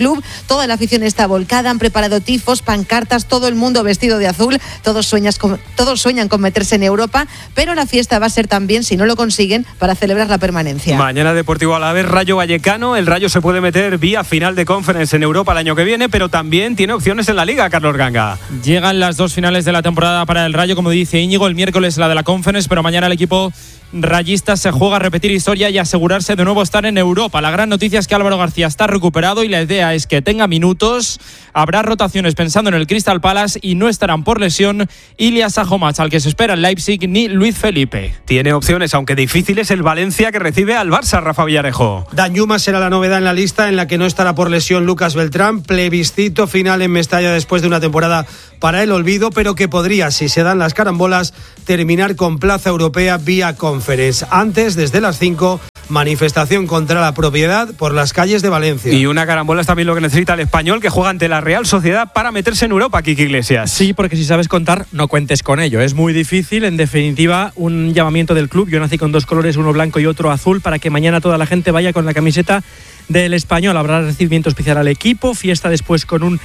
Speaker 25: toda la afición está volcada, han preparado tifos, pancartas, todo el mundo vestido de azul, todos sueñan con meterse en Europa, pero la fiesta va a ser también, si no lo consiguen, para celebrar la permanencia.
Speaker 21: Mañana Deportivo Alavés, Rayo Vallecano. El Rayo se puede meter vía final de Conference en Europa el año que viene, pero también tiene opciones en la Liga, Carlos Ganga.
Speaker 7: Llegan las 2 finales de la temporada para el Rayo, como dice Íñigo, el miércoles la de la Conference, pero mañana el equipo rayista se juega a repetir historia y asegurarse de nuevo estar en Europa. La gran noticia es que Álvaro García está recuperado y la idea es que tenga minutos. Habrá rotaciones pensando en el Crystal Palace y no estarán por lesión Ilyas Sajomac, al que se espera el Leipzig, ni Luis Felipe.
Speaker 21: Tiene opciones, aunque difíciles, el Valencia, que recibe al Barça, Rafa Villarejo.
Speaker 8: Danjuma será la novedad en la lista, en la que no estará por lesión Lucas Beltrán. Plebiscito final en Mestalla después de una temporada para el olvido, pero que podría, si se dan las carambolas, terminar con plaza europea vía Conference. Antes, desde las 5, manifestación contra la propiedad por las calles de Valencia.
Speaker 21: Y una carambola es también lo que necesita el Español, que juega ante la Real Sociedad para meterse en Europa, Kiki Iglesias.
Speaker 10: Sí, porque si sabes contar, no cuentes con ello. Es muy difícil, en definitiva, un llamamiento del club. Yo nací con 2 colores, uno blanco y otro azul, para que mañana toda la gente vaya con la camiseta del Español. Habrá recibimiento especial al equipo, fiesta después con un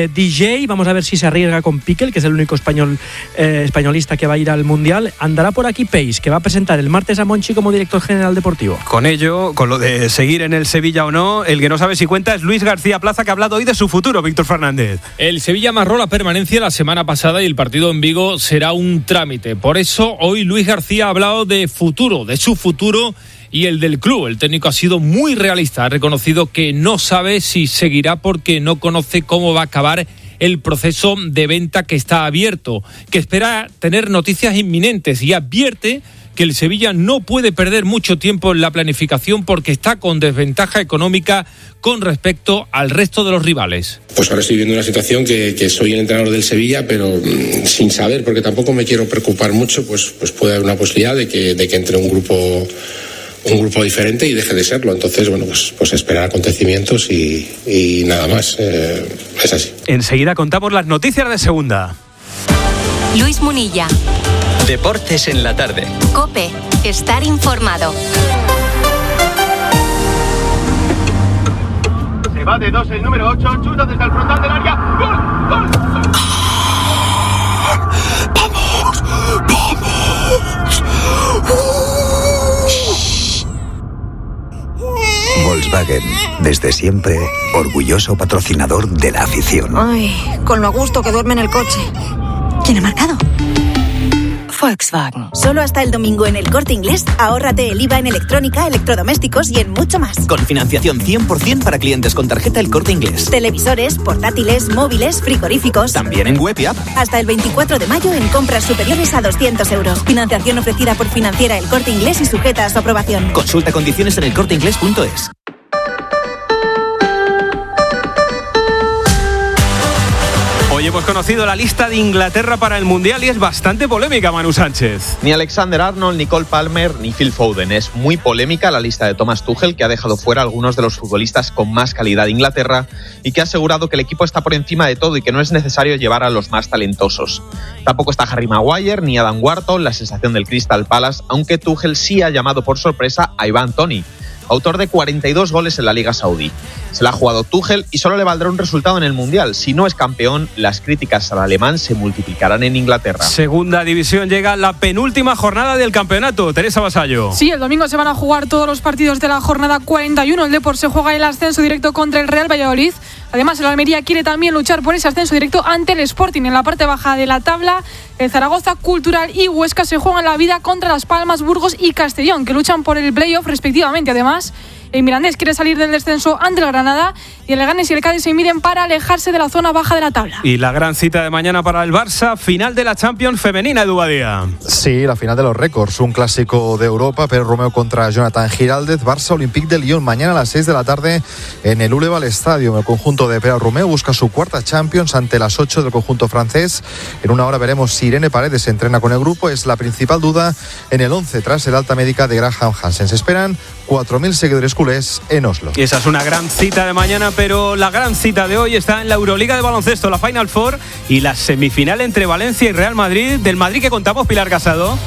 Speaker 10: DJ. Vamos a ver si se arriesga con Piquel, que es el único españolista que va a ir al Mundial. Andará por aquí Peis, que va a presentar el martes a Monchi como director general deportivo.
Speaker 21: Con ello, con lo de seguir en el Sevilla o no, el que no sabe si cuenta es Luis García Plaza, que ha hablado hoy de su futuro, Víctor Fernández.
Speaker 15: El Sevilla amarró la permanencia la semana pasada y el partido en Vigo será un trámite. Por eso hoy Luis García ha hablado de futuro, de su futuro y el del club. El técnico ha sido muy realista, ha reconocido que no sabe si seguirá porque no conoce cómo va a acabar el proceso de venta que está abierto, que espera tener noticias inminentes y advierte que el Sevilla no puede perder mucho tiempo en la planificación porque está con desventaja económica con respecto al resto de los rivales.
Speaker 17: Pues ahora estoy viendo una situación que soy el entrenador del Sevilla, pero sin saber, porque tampoco me quiero preocupar mucho, pues puede haber una posibilidad de que entre un grupo diferente y deje de serlo. Entonces, bueno, pues esperar acontecimientos y nada más. Es así.
Speaker 21: Enseguida contamos las noticias de segunda.
Speaker 2: Luis Munilla.
Speaker 3: Deportes en la tarde.
Speaker 2: COPE. Estar informado.
Speaker 18: Se va de 2 el número 8, chuta desde el frontal del área. ¡Gol! ¡Gol!
Speaker 12: ¡Vamos! ¡Vamos! Volkswagen, desde siempre, orgulloso patrocinador de la afición.
Speaker 19: Ay, con lo a gusto que duerme en el coche. ¿Quién ha marcado?
Speaker 2: Volkswagen.
Speaker 19: Solo hasta el domingo en El Corte Inglés, ahórrate el IVA en electrónica, electrodomésticos y en mucho más.
Speaker 22: Con financiación 100% para clientes con tarjeta El Corte Inglés.
Speaker 19: Televisores, portátiles, móviles, frigoríficos.
Speaker 22: También en web y app.
Speaker 19: Hasta el 24 de mayo en compras superiores a 200 euros. Financiación ofrecida por Financiera El Corte Inglés y sujeta a su aprobación.
Speaker 22: Consulta condiciones en elcorteinglés.es.
Speaker 21: Hoy hemos conocido la lista de Inglaterra para el Mundial y es bastante polémica, Manu Sánchez.
Speaker 23: Ni Alexander Arnold, ni Cole Palmer, ni Phil Foden. Es muy polémica la lista de Thomas Tuchel, que ha dejado fuera a algunos de los futbolistas con más calidad de Inglaterra y que ha asegurado que el equipo está por encima de todo y que no es necesario llevar a los más talentosos. Tampoco está Harry Maguire ni Adam Wharton, la sensación del Crystal Palace, aunque Tuchel sí ha llamado por sorpresa a Ivan Toney, autor de 42 goles en la Liga Saudí. Se la ha jugado Tuchel y solo le valdrá un resultado en el Mundial. Si no es campeón, las críticas al alemán se multiplicarán en Inglaterra.
Speaker 21: Segunda división, llega la penúltima jornada del campeonato. Teresa Vasallo.
Speaker 24: Sí, el domingo se van a jugar todos los partidos de la jornada 41. El Depor se juega el ascenso directo contra el Real Valladolid. Además, el Almería quiere también luchar por ese ascenso directo ante el Sporting. En la parte baja de la tabla, el Zaragoza, Cultural y Huesca se juegan la vida contra Las Palmas, Burgos y Castellón, que luchan por el playoff respectivamente. Además, el Mirandés quiere salir del descenso ante el Granada y el Leganés y el Cádiz se miden para alejarse de la zona baja de la tabla.
Speaker 21: Y la gran cita de mañana para el Barça, final de la Champions femenina, Edu Badía.
Speaker 31: Sí, la final de los récords, un clásico de Europa, Pérez Romeo contra Jonathan Giraldez, Barça Olympique de Lyon, mañana a las 6 de la tarde en el Uleval Stadium. El conjunto de Pérez Romeo busca su cuarta Champions ante las 8 del conjunto francés. En una hora veremos si Irene Paredes se entrena con el grupo, es la principal duda en el 11 tras el alta médica de Graham Hansen. Se esperan 4.000 seguidores culés en Oslo.
Speaker 21: Y esa es una gran cita de mañana, pero la gran cita de hoy está en la Euroliga de baloncesto, la Final Four y la semifinal entre Valencia y Real Madrid. Del Madrid que contamos, Pilar Casado.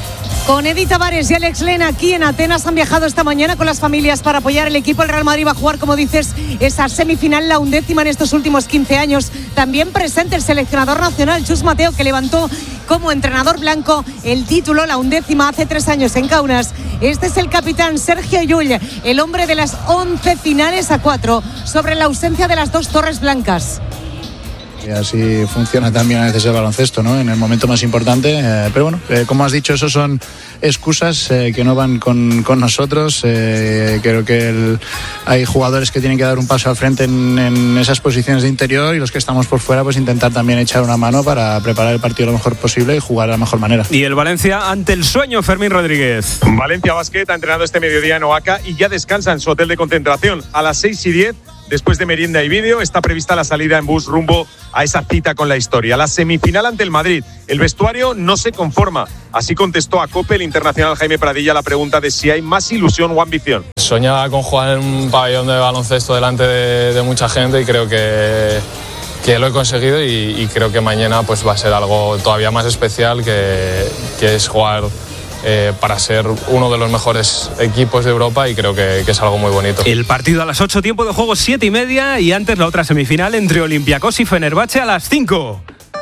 Speaker 1: Con Edith Tavares y Alex Lena aquí en Atenas han viajado esta mañana con las familias para apoyar el equipo. El Real Madrid va a jugar, como dices, esa semifinal, la 11ª en estos últimos 15 años. También presente el seleccionador nacional, Chus Mateo, que levantó como entrenador blanco el título, la 11ª, hace 3 años en Kaunas. Este es el capitán Sergio Llull, el hombre de las 11 finales a 4, sobre la ausencia de las 2 torres blancas.
Speaker 4: Y así funciona también a veces el baloncesto, ¿no? En el momento más importante. Pero bueno, como has dicho, eso son excusas que no van con nosotros. Creo que hay jugadores que tienen que dar un paso al frente en esas posiciones de interior, y los que estamos por fuera, pues intentar también echar una mano para preparar el partido lo mejor posible y jugar de la mejor manera.
Speaker 21: Y el Valencia ante el sueño, Fermín Rodríguez.
Speaker 5: Valencia Basket ha entrenado este mediodía en Oaca y ya descansa en su hotel de concentración. A las 6:10, después de merienda y vídeo, está prevista la salida en bus rumbo a esa cita con la historia. La semifinal ante el Madrid. El vestuario no se conforma. Así contestó a COPE el internacional Jaime Pradilla a la pregunta de si hay más ilusión o ambición.
Speaker 6: Soñaba con jugar en un pabellón de baloncesto delante de mucha gente, y creo que lo he conseguido, y creo que mañana pues va a ser algo todavía más especial, que es jugar para ser uno de los mejores equipos de Europa, y creo que es algo muy bonito.
Speaker 21: El partido a las 8, tiempo de juego 7:30, y antes la otra semifinal entre Olympiacos y Fenerbahce a las 5.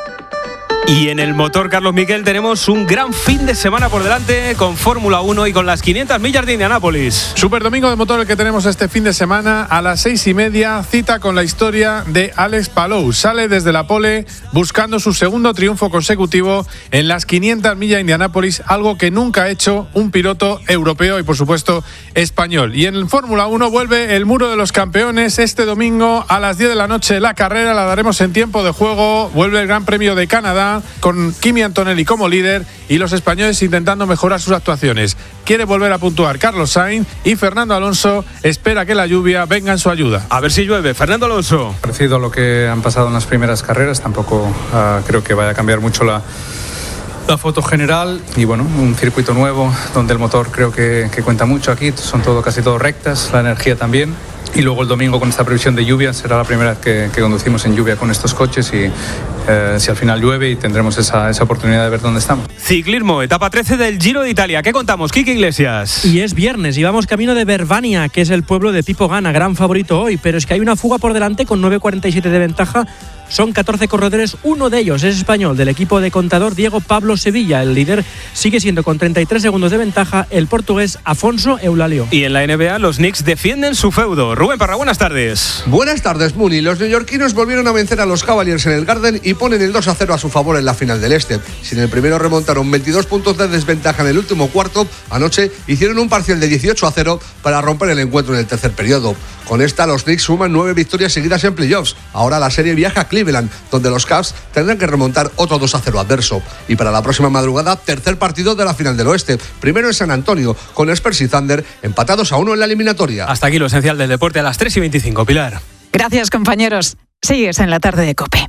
Speaker 21: Y en el motor Carlos Miquel tenemos un gran fin de semana por delante con Fórmula 1 y con las 500 millas de Indianápolis.
Speaker 9: Super domingo de motor el que tenemos este fin de semana. A las 6:30, cita con la historia de Alex Palou. Sale desde la pole buscando su segundo triunfo consecutivo en las 500 millas de Indianápolis, algo que nunca ha hecho un piloto europeo y por supuesto español. Y en el Fórmula 1 vuelve el muro de los campeones este domingo a las 10 de la noche. La carrera la daremos en tiempo de juego. Vuelve el Gran Premio de Canadá con Kimi Antonelli como líder y los españoles intentando mejorar sus actuaciones. Quiere volver a puntuar Carlos Sainz, y Fernando Alonso espera que la lluvia venga en su ayuda.
Speaker 21: A ver si llueve. Fernando Alonso.
Speaker 11: Parecido a lo que han pasado en las primeras carreras, tampoco creo que vaya a cambiar mucho la foto general, y bueno, un circuito nuevo donde el motor creo que cuenta mucho. Aquí son casi todo rectas, la energía también. Y luego el domingo, con esta previsión de lluvia, será la primera vez que conducimos en lluvia con estos coches, y si al final llueve, y tendremos esa oportunidad de ver dónde estamos.
Speaker 21: Ciclismo, etapa 13 del Giro de Italia. ¿Qué contamos, Quique Iglesias?
Speaker 10: Y es viernes y vamos camino de Verbania, que es el pueblo de Pipo Gana, gran favorito hoy, pero es que hay una fuga por delante con 9.47 de ventaja. Son 14 corredores, uno de ellos es español, del equipo de Contador, Diego Pablo Sevilla. El líder sigue siendo, con 33 segundos de ventaja, el portugués Afonso Eulalio.
Speaker 21: Y en la NBA, los Knicks defienden su feudo. Rubén Parra, buenas tardes.
Speaker 26: Buenas tardes, Muni. Los neoyorquinos volvieron a vencer a los Cavaliers en el Garden y ponen el 2-0 a su favor en la final del Este. Si en el primero remontaron 22 puntos de desventaja en el último cuarto, anoche hicieron un parcial de 18-0 para romper el encuentro en el tercer periodo. Con esta, los Knicks suman 9 victorias seguidas en playoffs. Ahora la serie viaja a Cleveland, donde los Cavs tendrán que remontar otro 2-0 adverso. Y para la próxima madrugada, tercer partido de la final del Oeste. Primero en San Antonio, con Spurs y Thunder empatados a 1 en la eliminatoria.
Speaker 21: Hasta aquí lo esencial del deporte a las 3:25. Pilar.
Speaker 1: Gracias, compañeros. Sigues en la tarde de COPE.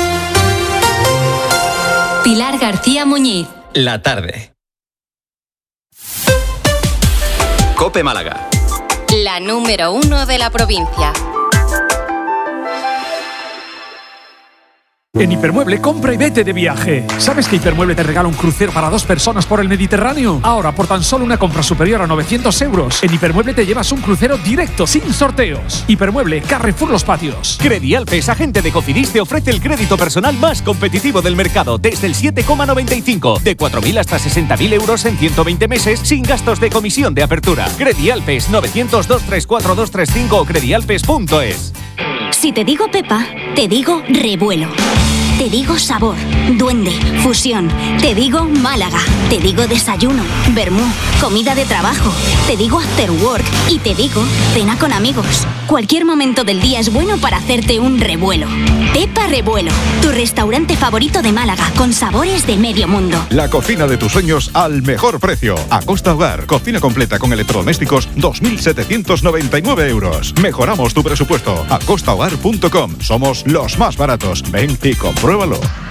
Speaker 2: Pilar García Muñiz.
Speaker 3: La tarde. COPE Málaga.
Speaker 2: La número 1 de la provincia.
Speaker 27: En Hipermueble, compra y vete de viaje. ¿Sabes que Hipermueble te regala un crucero para 2 personas por el Mediterráneo? Ahora, por tan solo una compra superior a 900 euros, en Hipermueble te llevas un crucero directo, sin sorteos. Hipermueble, Carrefour Los Patios.
Speaker 28: Credialpes, agente de Cofidis, te ofrece el crédito personal más competitivo del mercado, desde el 7,95, de 4.000 hasta 60.000 euros en 120 meses, sin gastos de comisión de apertura. Credialpes, 900-234-235 o credialpes.es.
Speaker 29: Si te digo Pepa, te digo revuelo. Te digo sabor, duende, fusión. Te digo Málaga. Te digo desayuno, vermú, comida de trabajo. Te digo after work y te digo cena con amigos. Cualquier momento del día es bueno para hacerte un revuelo. Pepa Revuelo, tu restaurante favorito de Málaga, con sabores de medio mundo.
Speaker 30: La cocina de tus sueños al mejor precio. Acosta Hogar, cocina completa con electrodomésticos, 2.799 euros. Mejoramos tu presupuesto. acostahogar.com. Somos los más baratos. Ven y compruébalo.